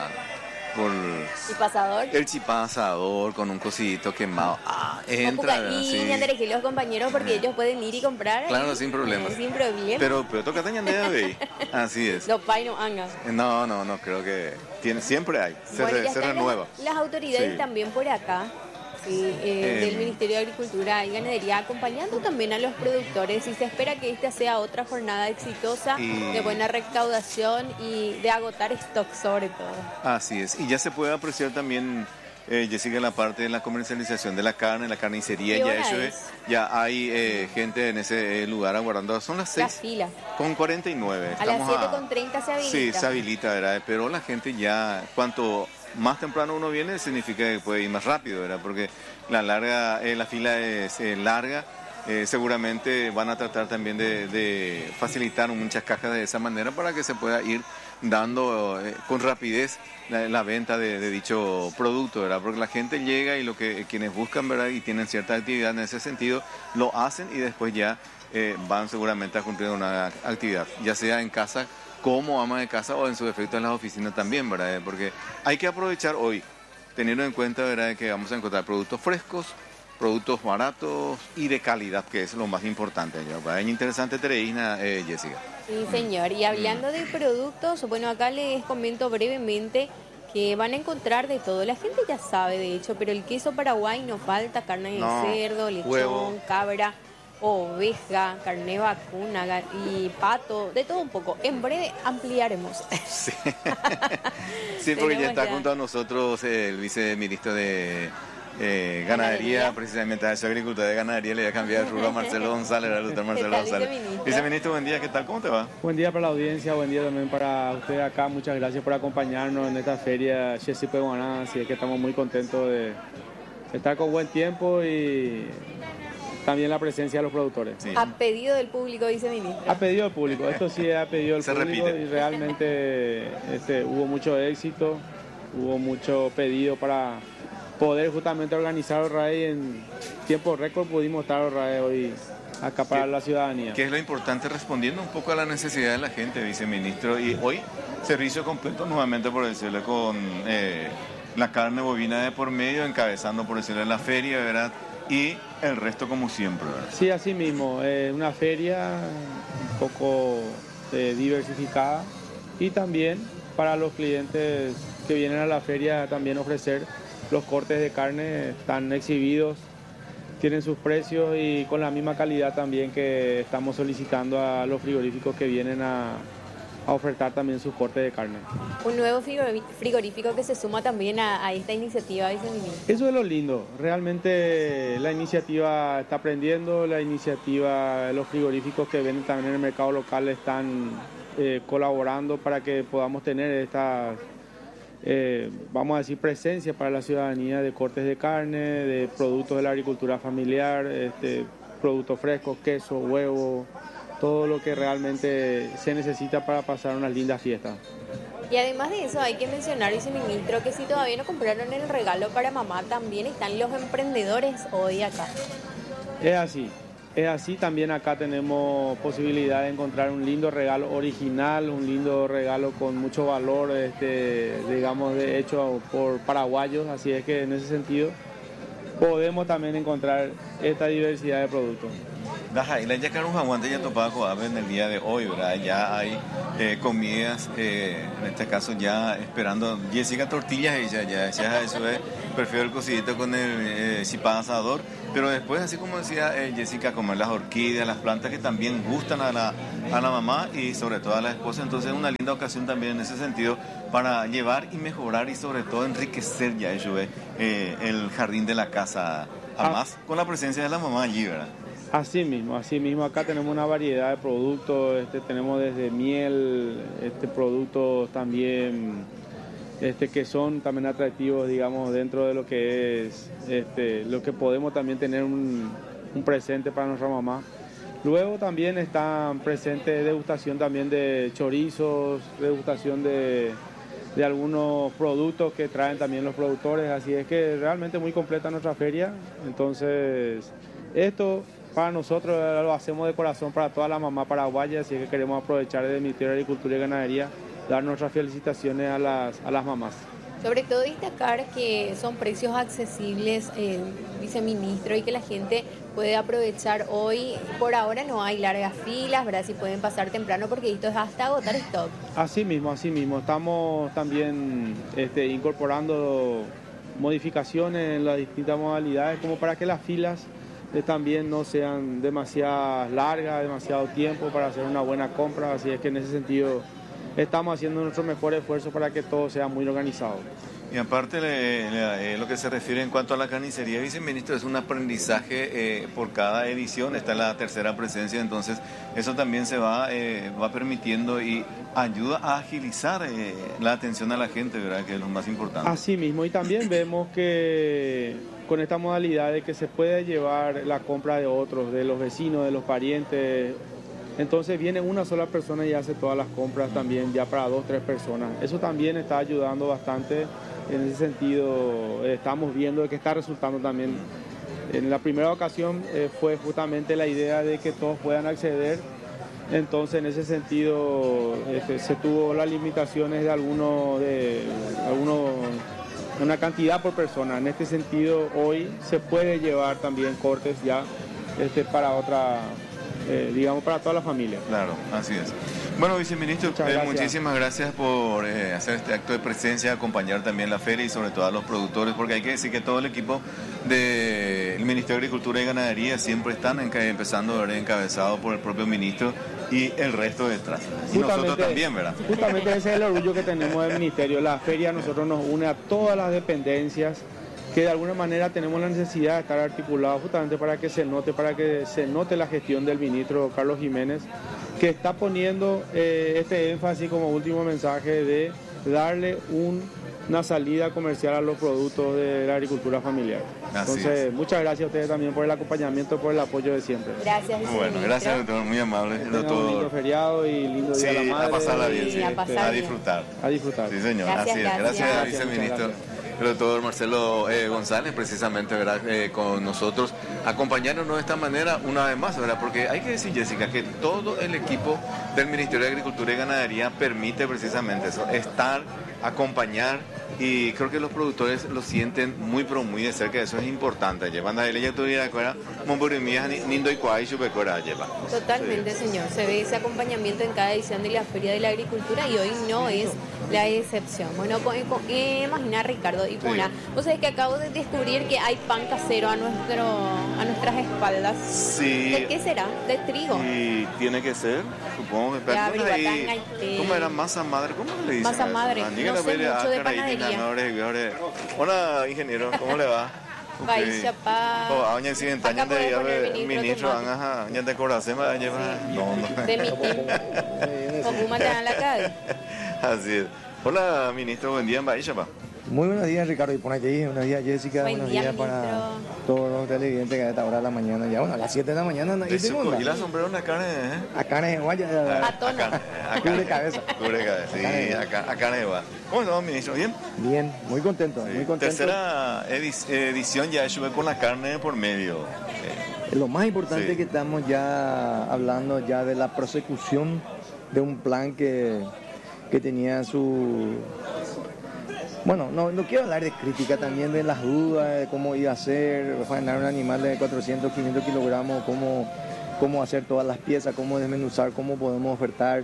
F: ¿Chipasador?
E: El chipasador con un cocidito quemado. Entra.
F: Y sí. Los compañeros, porque ellos pueden ir y comprar.
E: Claro, sin problemas.
F: Sin problema.
E: Pero toca tener de así es.
F: Los pay no angas.
E: No, creo que siempre hay. Se renueva.
F: Las autoridades también por acá. Sí, del Ministerio de Agricultura y Ganadería, acompañando también a los productores, y se espera que esta sea otra jornada exitosa, de buena recaudación y de agotar stock sobre todo.
E: Así es, y ya se puede apreciar también, Jessica, la parte de la comercialización de la carnicería, ya hay gente en ese lugar aguardando, son las 6.
F: La fila.
E: Con 49.
F: A las 7:30 se habilita.
E: Sí, se habilita, ¿verdad? Pero la gente ya, cuanto más temprano uno viene, significa que puede ir más rápido, ¿verdad? Porque la fila es larga. Seguramente van a tratar también de facilitar muchas cajas de esa manera para que se pueda ir dando con rapidez la venta de dicho producto, ¿verdad? Porque la gente llega y quienes buscan, ¿verdad? Y tienen cierta actividad en ese sentido, lo hacen y después ya van seguramente a cumplir una actividad, ya sea en casa como ama de casa o en su defecto en las oficinas también, ¿verdad? Porque hay que aprovechar hoy, teniendo en cuenta, ¿verdad?, que vamos a encontrar productos frescos, productos baratos y de calidad, que es lo más importante. Es interesante, Tereina, Jessica.
F: Sí, señor. Y hablando de productos, bueno, acá les comento brevemente que van a encontrar de todo. La gente ya sabe, de hecho, pero el queso Paraguay no falta, carne de cerdo, lechón, huevo, cabra, oveja, carne vacuna y pato, de todo un poco. En breve ampliaremos.
E: Sí, sí, porque ya está junto a nosotros el viceministro de Ganadería, precisamente a esa agricultura de ganadería le voy a cambiar el rubro a Marcelo González, al doctor Marcelo González. Viceministro, buen día, ¿qué tal? ¿Cómo te va?
I: Buen día para la audiencia, buen día también para usted acá, muchas gracias por acompañarnos en esta feria Chesipe Guaná, así es que estamos muy contentos de estar con buen tiempo y también la presencia de los productores.
F: Sí. A pedido del público, viceministro.
I: A pedido del público, esto sí ha pedido del público y realmente hubo mucho éxito, hubo mucho pedido para poder justamente organizar el RAE en tiempo récord. Pudimos estar el RAE hoy acá para la ciudadanía.
E: ¿Qué es lo importante? Respondiendo un poco a la necesidad de la gente, viceministro, y hoy servicio completo nuevamente, por decirle, con la carne bovina de por medio, encabezando, por decirle, la feria, ¿verdad? Y el resto como siempre, ¿verdad?
I: Sí, así mismo, una feria un poco diversificada y también para los clientes que vienen a la feria también ofrecer los cortes de carne, están exhibidos, tienen sus precios y con la misma calidad también que estamos solicitando a los frigoríficos que vienen a ofertar también sus cortes de carne.
F: Un nuevo frigorífico que se suma también a esta iniciativa, viceministro.
I: Eso es lo lindo, realmente la iniciativa está aprendiendo, los frigoríficos que venden también en el mercado local están colaborando para que podamos tener estas vamos a decir, presencia para la ciudadanía de cortes de carne, de productos de la agricultura familiar, productos frescos, queso, huevo, todo lo que realmente se necesita para pasar unas lindas fiestas.
F: Y además de eso hay que mencionar, viceministro, que si todavía no compraron el regalo para mamá, también están los emprendedores hoy acá.
I: Es así, también acá tenemos posibilidad de encontrar un lindo regalo original, un lindo regalo con mucho valor, digamos, hecho por paraguayos, así es que en ese sentido podemos también encontrar esta diversidad de productos.
H: Y la yacarun aguante ya topaba en el día de hoy, ¿verdad? Ya hay comidas, en este caso ya esperando Jessica tortillas, ella ya eso es, prefiero el cocidito con el chipá asador, pero después, así como decía Jessica, comer las orquídeas, las plantas que también gustan a la mamá y sobre todo a la esposa, entonces es una linda ocasión también en ese sentido para llevar y mejorar y sobre todo enriquecer ya eso el jardín de la casa, además con la presencia de la mamá allí, ¿verdad?
I: Así mismo, acá tenemos una variedad de productos, tenemos desde miel, productos también que son también atractivos, digamos, dentro de lo que es lo que podemos también tener un presente para nuestra mamá. Luego también están presentes degustación también de chorizos, degustación de algunos productos que traen también los productores, así es que realmente muy completa nuestra feria. Entonces, esto para nosotros lo hacemos de corazón para toda la mamá paraguaya, así que queremos aprovechar desde el Ministerio de Agricultura y Ganadería, dar nuestras felicitaciones a las mamás.
F: Sobre todo destacar que son precios accesibles, viceministro, y que la gente puede aprovechar hoy. Por ahora no hay largas filas, ¿verdad? Si pueden pasar temprano porque esto es hasta agotar stock. Así mismo.
I: Estamos también incorporando modificaciones en las distintas modalidades como para que las filas también no sean demasiado largas, demasiado tiempo para hacer una buena compra, así es que en ese sentido estamos haciendo nuestro mejor esfuerzo para que todo sea muy organizado.
H: Y aparte lo que se refiere en cuanto a la carnicería, viceministro, es un aprendizaje por cada edición, está en la tercera presencia, entonces eso también se va permitiendo y ayuda a agilizar la atención a la gente, ¿verdad? Que es lo más importante.
I: Así mismo, y también vemos que con esta modalidad de que se puede llevar la compra de otros, de los vecinos, de los parientes, entonces viene una sola persona y hace todas las compras también ya para 2 o 3 personas. Eso también está ayudando bastante. En ese sentido estamos viendo que está resultando también. En la primera ocasión fue justamente la idea de que todos puedan acceder. Entonces en ese sentido se tuvo las limitaciones de algunos una cantidad por persona. En este sentido hoy se puede llevar también cortes ya para otra, digamos, para toda la familia.
H: Claro, así es. Bueno, viceministro, muchísimas gracias por hacer este acto de presencia, acompañar también la feria y sobre todo a los productores, porque hay que decir que todo el equipo del Ministerio de Agricultura y Ganadería siempre están empezando a ver encabezado por el propio ministro y el resto detrás. Y nosotros también, ¿verdad?
I: Justamente ese es el orgullo que tenemos del Ministerio. La feria a nosotros nos une a todas las dependencias que de alguna manera tenemos la necesidad de estar articulados justamente para que se note la gestión del ministro Carlos Jiménez, que está poniendo este énfasis como último mensaje de darle una salida comercial a los productos de la agricultura familiar. Entonces, muchas gracias a ustedes también por el acompañamiento, por el apoyo de siempre.
F: Gracias,
H: bueno, gracias, doctor, muy amable.
I: Un lindo feriado y lindo día de la madre.
H: A pasarla bien,
F: sí,
H: a disfrutar.
I: A disfrutar.
H: Sí, señor, así es. Gracias, viceministro. El doctor Marcelo González, precisamente, ¿verdad? Con nosotros, acompañándonos de esta manera una vez más, ¿verdad? Porque hay que decir, Jessica, que todo el equipo del Ministerio de Agricultura y Ganadería permite precisamente eso, estar, acompañar, y creo que los productores lo sienten muy, pero muy de cerca, eso es importante. Llevan a él y autoridad,
F: Totalmente, señor. Se ve ese acompañamiento en cada edición de la Feria de la Agricultura y hoy no es la excepción. Bueno, imagina, Ricardo y Puna, vos sabés que acabo de descubrir que hay pan casero a nuestras espaldas.
H: Sí.
F: ¿De qué será? ¿De trigo?
H: Y tiene que ser, supongo. ¿Cómo era? Masa madre, ¿cómo le dicen?
F: Masa madre, no sé mucho de panadería.
H: Hola, ingeniero, ¿cómo le va?
F: Vaya pa.
H: Aña si entaña de ministro anja aña de corazón va llevar. No.
F: De mi team. Como mandan a la calle.
H: Así es. Hola, ministro, buen día, Vaya pa.
J: Muy buenos días, Ricardo y Ponayí, buenos días, Jessica, buenos días para todos los televidentes que a esta hora de la mañana, ya bueno, a las 7 de la mañana.
H: ¿Y la sombrero una carne?
J: A carne de guaya.
F: A tono.
J: Cubre cabeza.
H: Cubre cabeza, sí, a carne de guaya. ¿Cómo estamos, ministro? ¿Bien?
J: Bien, muy contento,
H: sí.
J: Muy contento.
H: Tercera edición ya sube con la carne por medio.
J: Lo más importante es que estamos ya hablando ya de la prosecución de un plan que tenía su... Bueno, no quiero hablar de crítica, también de las dudas, de cómo iba a ser, faenar un animal de 400, 500 kilogramos, cómo hacer todas las piezas, cómo desmenuzar, cómo podemos ofertar.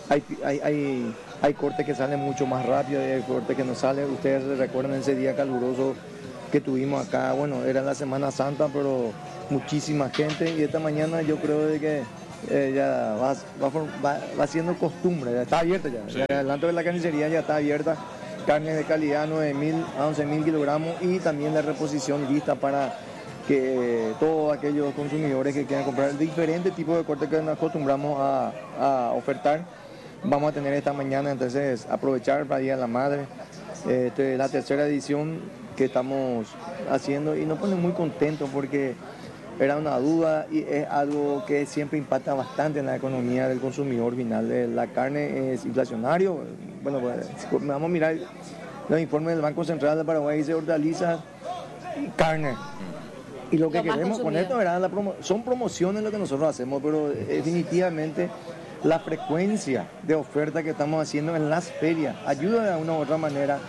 J: Hay cortes que salen mucho más rápido y hay cortes que no salen. Ustedes se recuerdan ese día caluroso que tuvimos acá, bueno, era la Semana Santa, pero muchísima gente, y esta mañana yo creo de que ya va siendo costumbre, ya está abierta ya. Sí. Adelanto de la carnicería ya está abierta. Carnes de calidad 9.000 a 11.000 kilogramos y también la reposición lista para que todos aquellos consumidores que quieran comprar diferentes tipos de cortes que nos acostumbramos a ofertar, vamos a tener esta mañana. Entonces aprovechar para Día de la Madre, la tercera edición que estamos haciendo, y nos pone muy contentos porque era una duda y es algo que siempre impacta bastante en la economía del consumidor final. La carne es inflacionario. Bueno, pues vamos a mirar los informes del Banco Central de Paraguay, dice hortalizas y carne. Y lo que queremos con esto son promociones lo que nosotros hacemos, pero definitivamente la frecuencia de oferta que estamos haciendo en las ferias ayuda de una u otra manera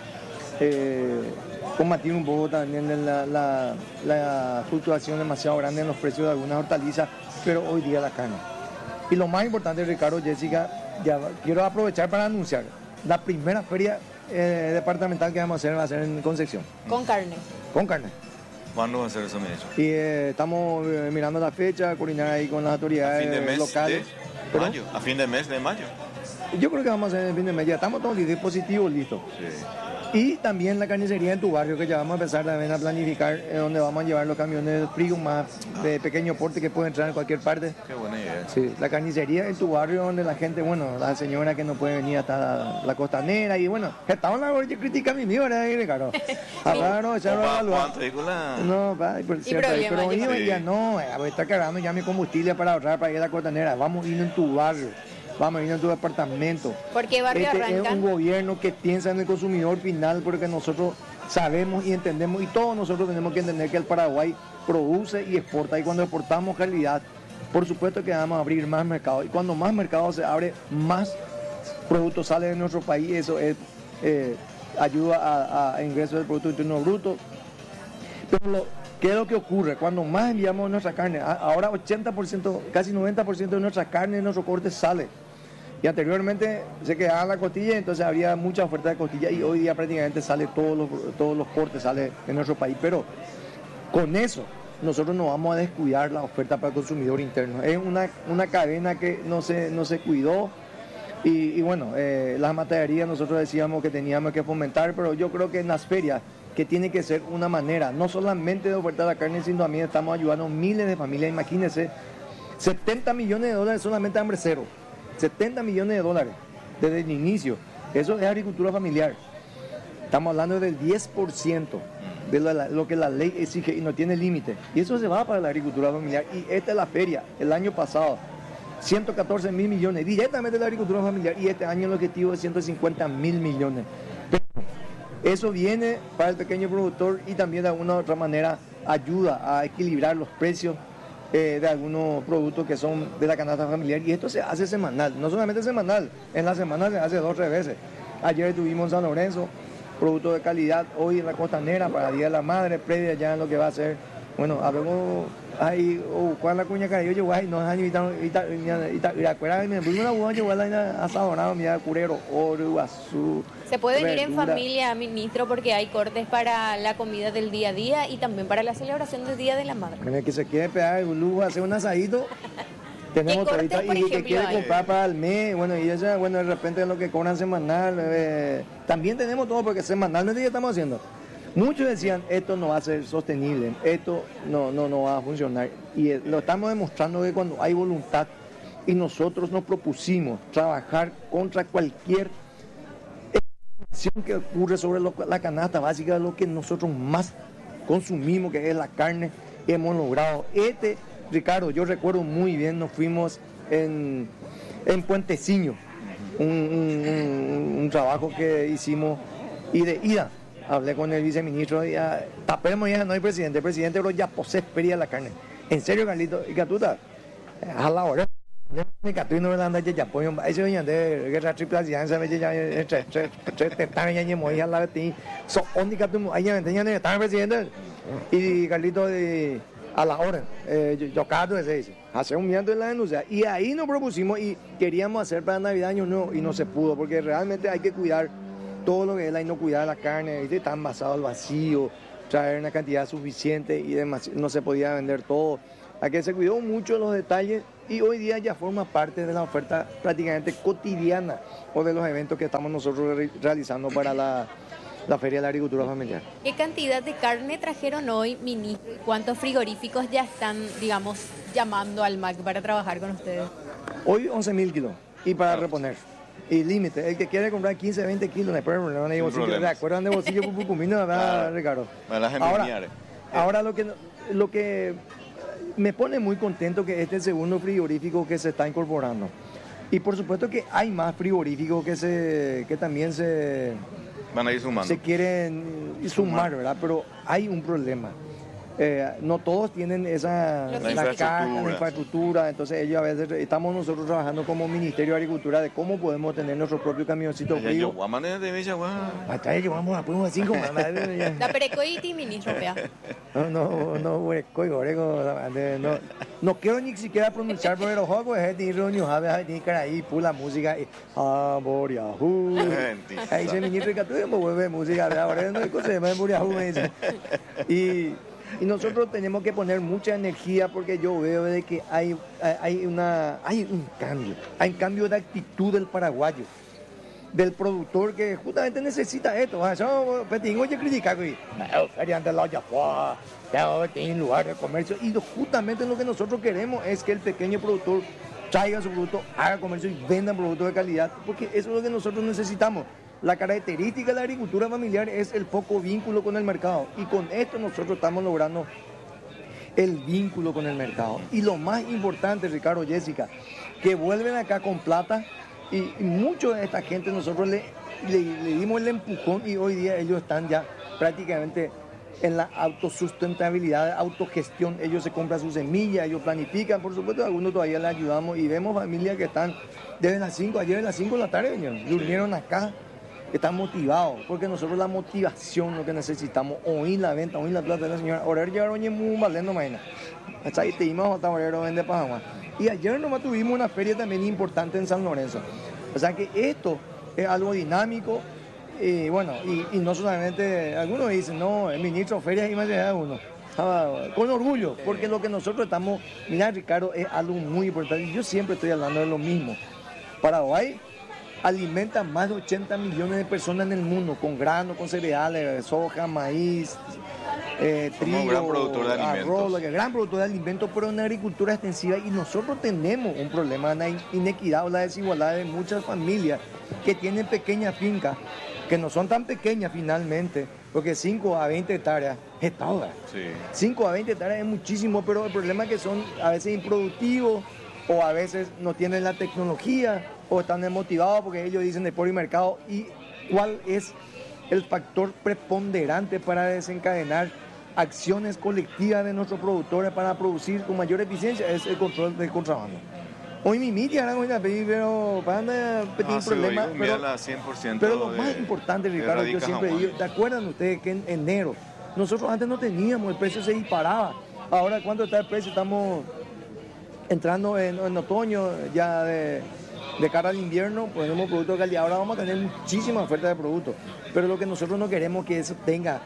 J: combatir un poco también la fluctuación demasiado grande en los precios de algunas hortalizas, pero hoy día la carne. Y lo más importante, Ricardo, Jessica, ya quiero aprovechar para anunciar la primera feria departamental que vamos a hacer va a ser en Concepción.
F: Con carne.
J: Con carne.
H: ¿Cuándo va a ser eso, ministro?
J: Y estamos mirando la fecha, coordinar ahí con las autoridades locales.
H: ¿A fin de mes de mayo?
J: Yo creo que vamos a hacer en el fin de mes, ya estamos todos los dispositivos listos. Sí. Y también la carnicería en tu barrio, que ya vamos a empezar también a planificar, donde vamos a llevar los camiones fríos más de pequeño porte que pueden entrar en cualquier parte.
H: Qué buena idea.
J: Sí, la carnicería en tu barrio, donde la gente, bueno, la señora que no puede venir hasta la costanera, y bueno, estaban la orilla crítica a mi mío, ¿verdad, Ricardo? Hablaron, echaron a evaluar. No, por cierto, pero yo ya no, voy a estar cargando ya mi combustible para ahorrar para ir a la costanera. Vamos a ir en tu barrio. Vamos a ir a tu departamento.
F: ¿Por qué barrio arrancan?
J: Es un gobierno que piensa en el consumidor final, porque nosotros sabemos y entendemos, y todos nosotros tenemos que entender que el Paraguay produce y exporta, y cuando exportamos calidad, por supuesto que vamos a abrir más mercado, y cuando más mercado se abre, más productos salen de nuestro país. Eso ayuda a ingresos del Producto Interno Bruto. Pero ¿qué es lo que ocurre? Cuando más enviamos nuestra carne, ahora 80%, casi 90% de nuestra carne de nuestro corte sale. Y anteriormente se quedaba la costilla, entonces había mucha oferta de costilla, y hoy día prácticamente sale todos los cortes sale en nuestro país. Pero con eso nosotros no vamos a descuidar la oferta para el consumidor interno. Es una cadena que no se cuidó, y bueno, las materías nosotros decíamos que teníamos que fomentar, pero yo creo que en las ferias, que tiene que ser una manera no solamente de ofertar la carne, sino también estamos ayudando a miles de familias. Imagínense, 70 millones de dólares solamente hambre cero. 70 millones de dólares desde el inicio. Eso es agricultura familiar. Estamos hablando del 10% de lo que la ley exige y no tiene límite. Y eso se va para la agricultura familiar. Y esta es la feria, el año pasado, 114 mil millones directamente de la agricultura familiar, y este año el objetivo es 150 mil millones. Pero eso viene para el pequeño productor y también de alguna u otra manera ayuda a equilibrar los precios de algunos productos que son de la canasta familiar, y esto se hace semanal, no solamente semanal, en la semana se hace 2 o 3 veces. Ayer estuvimos en San Lorenzo, producto de calidad, hoy en la costanera para Día de la Madre, previa ya en lo que va a ser, bueno, hablemos ahí, ¿cuál es la cuña que yo guay? No es año y acuerdan, me puse una buena, yo voy a asadonado, mira, curero, oro, azul.
F: Se puede venir en familia, ministro, porque hay cortes para la comida del día a día y también para la celebración del Día de la Madre.
J: En el que se quiere pegar un lujo, hacer un asadito, tenemos todavía, y el que quiere comprar para el mes, bueno, y ella, bueno, de repente es lo que cobran semanal, también tenemos todo, porque semanalmente ya estamos haciendo. Muchos decían, esto no va a ser sostenible, esto no va a funcionar, y lo estamos demostrando que cuando hay voluntad, y nosotros nos propusimos trabajar contra cualquier inflación que ocurre sobre la canasta básica de lo que nosotros más consumimos, que es la carne, hemos logrado. Ricardo, yo recuerdo muy bien, nos fuimos en Puenteciño, un trabajo que hicimos, y de ida hablé con el viceministro, y tapemos ya, no hay presidente, el presidente pero ya posee feria la carne. En serio, Carlito, y Catuta, a la hora de Catuino no anda ya apoyo, ese doña de guerra triple alianza, ya ya muy a la vez, so única tú, ahí ya tenía el presidente, y Carlito a la hora, yo cada vez dice, hacer un miento en la denuncia, y ahí nos propusimos y queríamos hacer para Navidad Año Nuevo y no se pudo, porque realmente hay que cuidar todo lo que es la inocuidad de la carne, está envasado al vacío, traer una cantidad suficiente y demás, no se podía vender todo. A que se cuidó mucho los detalles y hoy día ya forma parte de la oferta prácticamente cotidiana o de los eventos que estamos nosotros realizando para la Feria de la Agricultura Familiar.
F: ¿Qué cantidad de carne trajeron hoy, ministro? ¿Cuántos frigoríficos ya están, digamos, llamando al MAC para trabajar con ustedes?
J: Hoy 11.000 kilos y para reponer. Y límite, el que quiere comprar 15, 20 kilos, no van a ir bolsillo. ¿Se acuerdan de bolsillo pupucumino, verdad, Ricardo? Ahora lo que me pone muy contento que este es el segundo frigorífico que se está incorporando. Y por supuesto que hay más frigoríficos que también se
H: van a ir sumando.
J: Se quieren sumar, ¿verdad? Pero hay un problema. No todos tienen la infraestructura, entonces ellos a veces estamos nosotros trabajando como Ministerio de Agricultura de cómo podemos tener nuestro propio camioncito frío. No quiero ni siquiera pronunciar, pero juego es ahí pula música ahí se ministro que tú vuelve música ahora no hay cosa de y nosotros tenemos que poner mucha energía porque yo veo de que hay un cambio de actitud del paraguayo, del productor que justamente necesita esto. Lugar de comercio y justamente lo que nosotros queremos es que el pequeño productor traiga su producto, haga comercio y venda productos de calidad, porque eso es lo que nosotros necesitamos. La característica de la agricultura familiar es el poco vínculo con el mercado y con esto nosotros estamos logrando el vínculo con el mercado. Y lo más importante, Ricardo, Jessica, que vuelven acá con plata y mucho de esta gente nosotros le dimos el empujón y hoy día ellos están ya prácticamente en la autosustentabilidad, autogestión. Ellos se compran sus semillas, ellos planifican, por supuesto algunos todavía les ayudamos y vemos familias que están desde las 5, ayer a las 5 de la tarde durmieron acá. Están motivados, porque nosotros la motivación lo que necesitamos, oír la venta, oír la plata de la señora. Ahora llegaron oye muy valendo mañana. Hasta ahí te íbamos a orar vende Panamá. Y ayer nomás tuvimos una feria también importante en San Lorenzo. O sea que esto es algo dinámico y bueno, y no solamente, algunos dicen, no, el ministro feria y más allá de uno. Con orgullo, porque lo que nosotros estamos, mira Ricardo, es algo muy importante. Y yo siempre estoy hablando de lo mismo. Paraguay alimenta más de 80 millones de personas en el mundo con granos, con cereales, soja, maíz, trigo,
H: gran productor de
J: arroz, gran productor de alimentos, pero en agricultura extensiva. Y nosotros tenemos un problema de inequidad o la desigualdad de muchas familias que tienen pequeñas fincas, que no son tan pequeñas finalmente, porque 5 a 20 hectáreas es toda. Sí. 5 a 20 hectáreas es muchísimo, pero el problema es que son a veces improductivos o a veces no tienen la tecnología o están desmotivados porque ellos dicen de pobre mercado. ¿Y cuál es el factor preponderante para desencadenar acciones colectivas de nuestros productores para producir con mayor eficiencia? Es el control del contrabando. Hoy mi media pero para pedir problemas, pero lo más importante, Ricardo, yo siempre digo, ¿te acuerdan ustedes que en enero nosotros antes no teníamos, el precio se disparaba? Ahora, ¿cuánto está el precio? Estamos entrando en otoño ya de cara al invierno, ponemos productos de calidad. Ahora vamos a tener muchísima oferta de productos, pero lo que nosotros no queremos es que eso tenga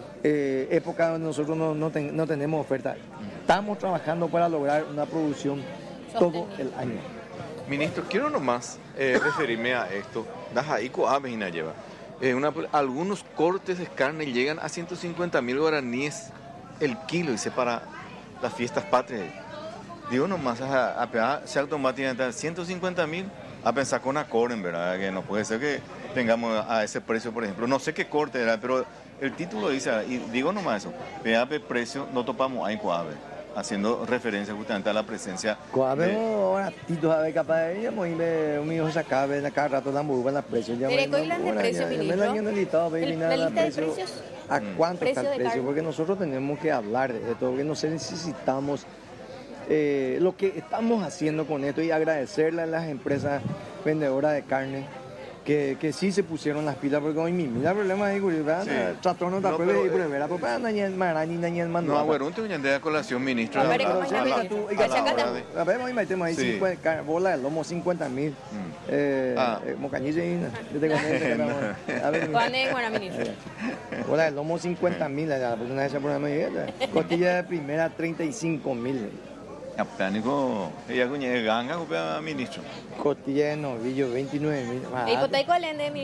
J: época donde nosotros no tenemos oferta. Estamos trabajando para lograr una producción todo el año.
H: Ministro, quiero nomás referirme a esto. Algunos cortes de carne llegan a 150.000 guaraníes el kilo, dice, para las fiestas patrias. Digo nomás, se automáticamente 150.000 a pensar con Acoren, ¿verdad? Que no puede ser que tengamos a ese precio, por ejemplo. No sé qué corte era, pero el título dice, y digo nomás eso, PAP precio, no topamos ahí Coave, haciendo referencia justamente a la presencia
J: Coave ahora Tito sabe capaz de ir, un hijo se acabe en cada rato la muy la precios.
F: ¿Pero cuál es el precio, ministro?
J: ¿La lista de
F: precios?
J: ¿A cuánto está el precio? Porque nosotros tenemos que hablar de esto, porque nosotros necesitamos lo que estamos haciendo con esto y agradecerle a las empresas vendedoras de carne que sí se pusieron las pilas, porque hoy mismo el problema es que trató no pruebe y pruebe la papá nañan marani nañan mano.
H: No, bueno, un te de colación, ministro.
J: A ver, hoy metemos ahí 50 bola de lomo 50.000. Mocañilla y yo tengo
F: ¿Cuándo es buena, ministro?
J: Bola de lomo 50.000, la persona esa por la costilla de primera 35.000.
H: Aplánico, ella coñe ganga, ministro.
J: Costilla de novillo 29.000.
F: ¿Y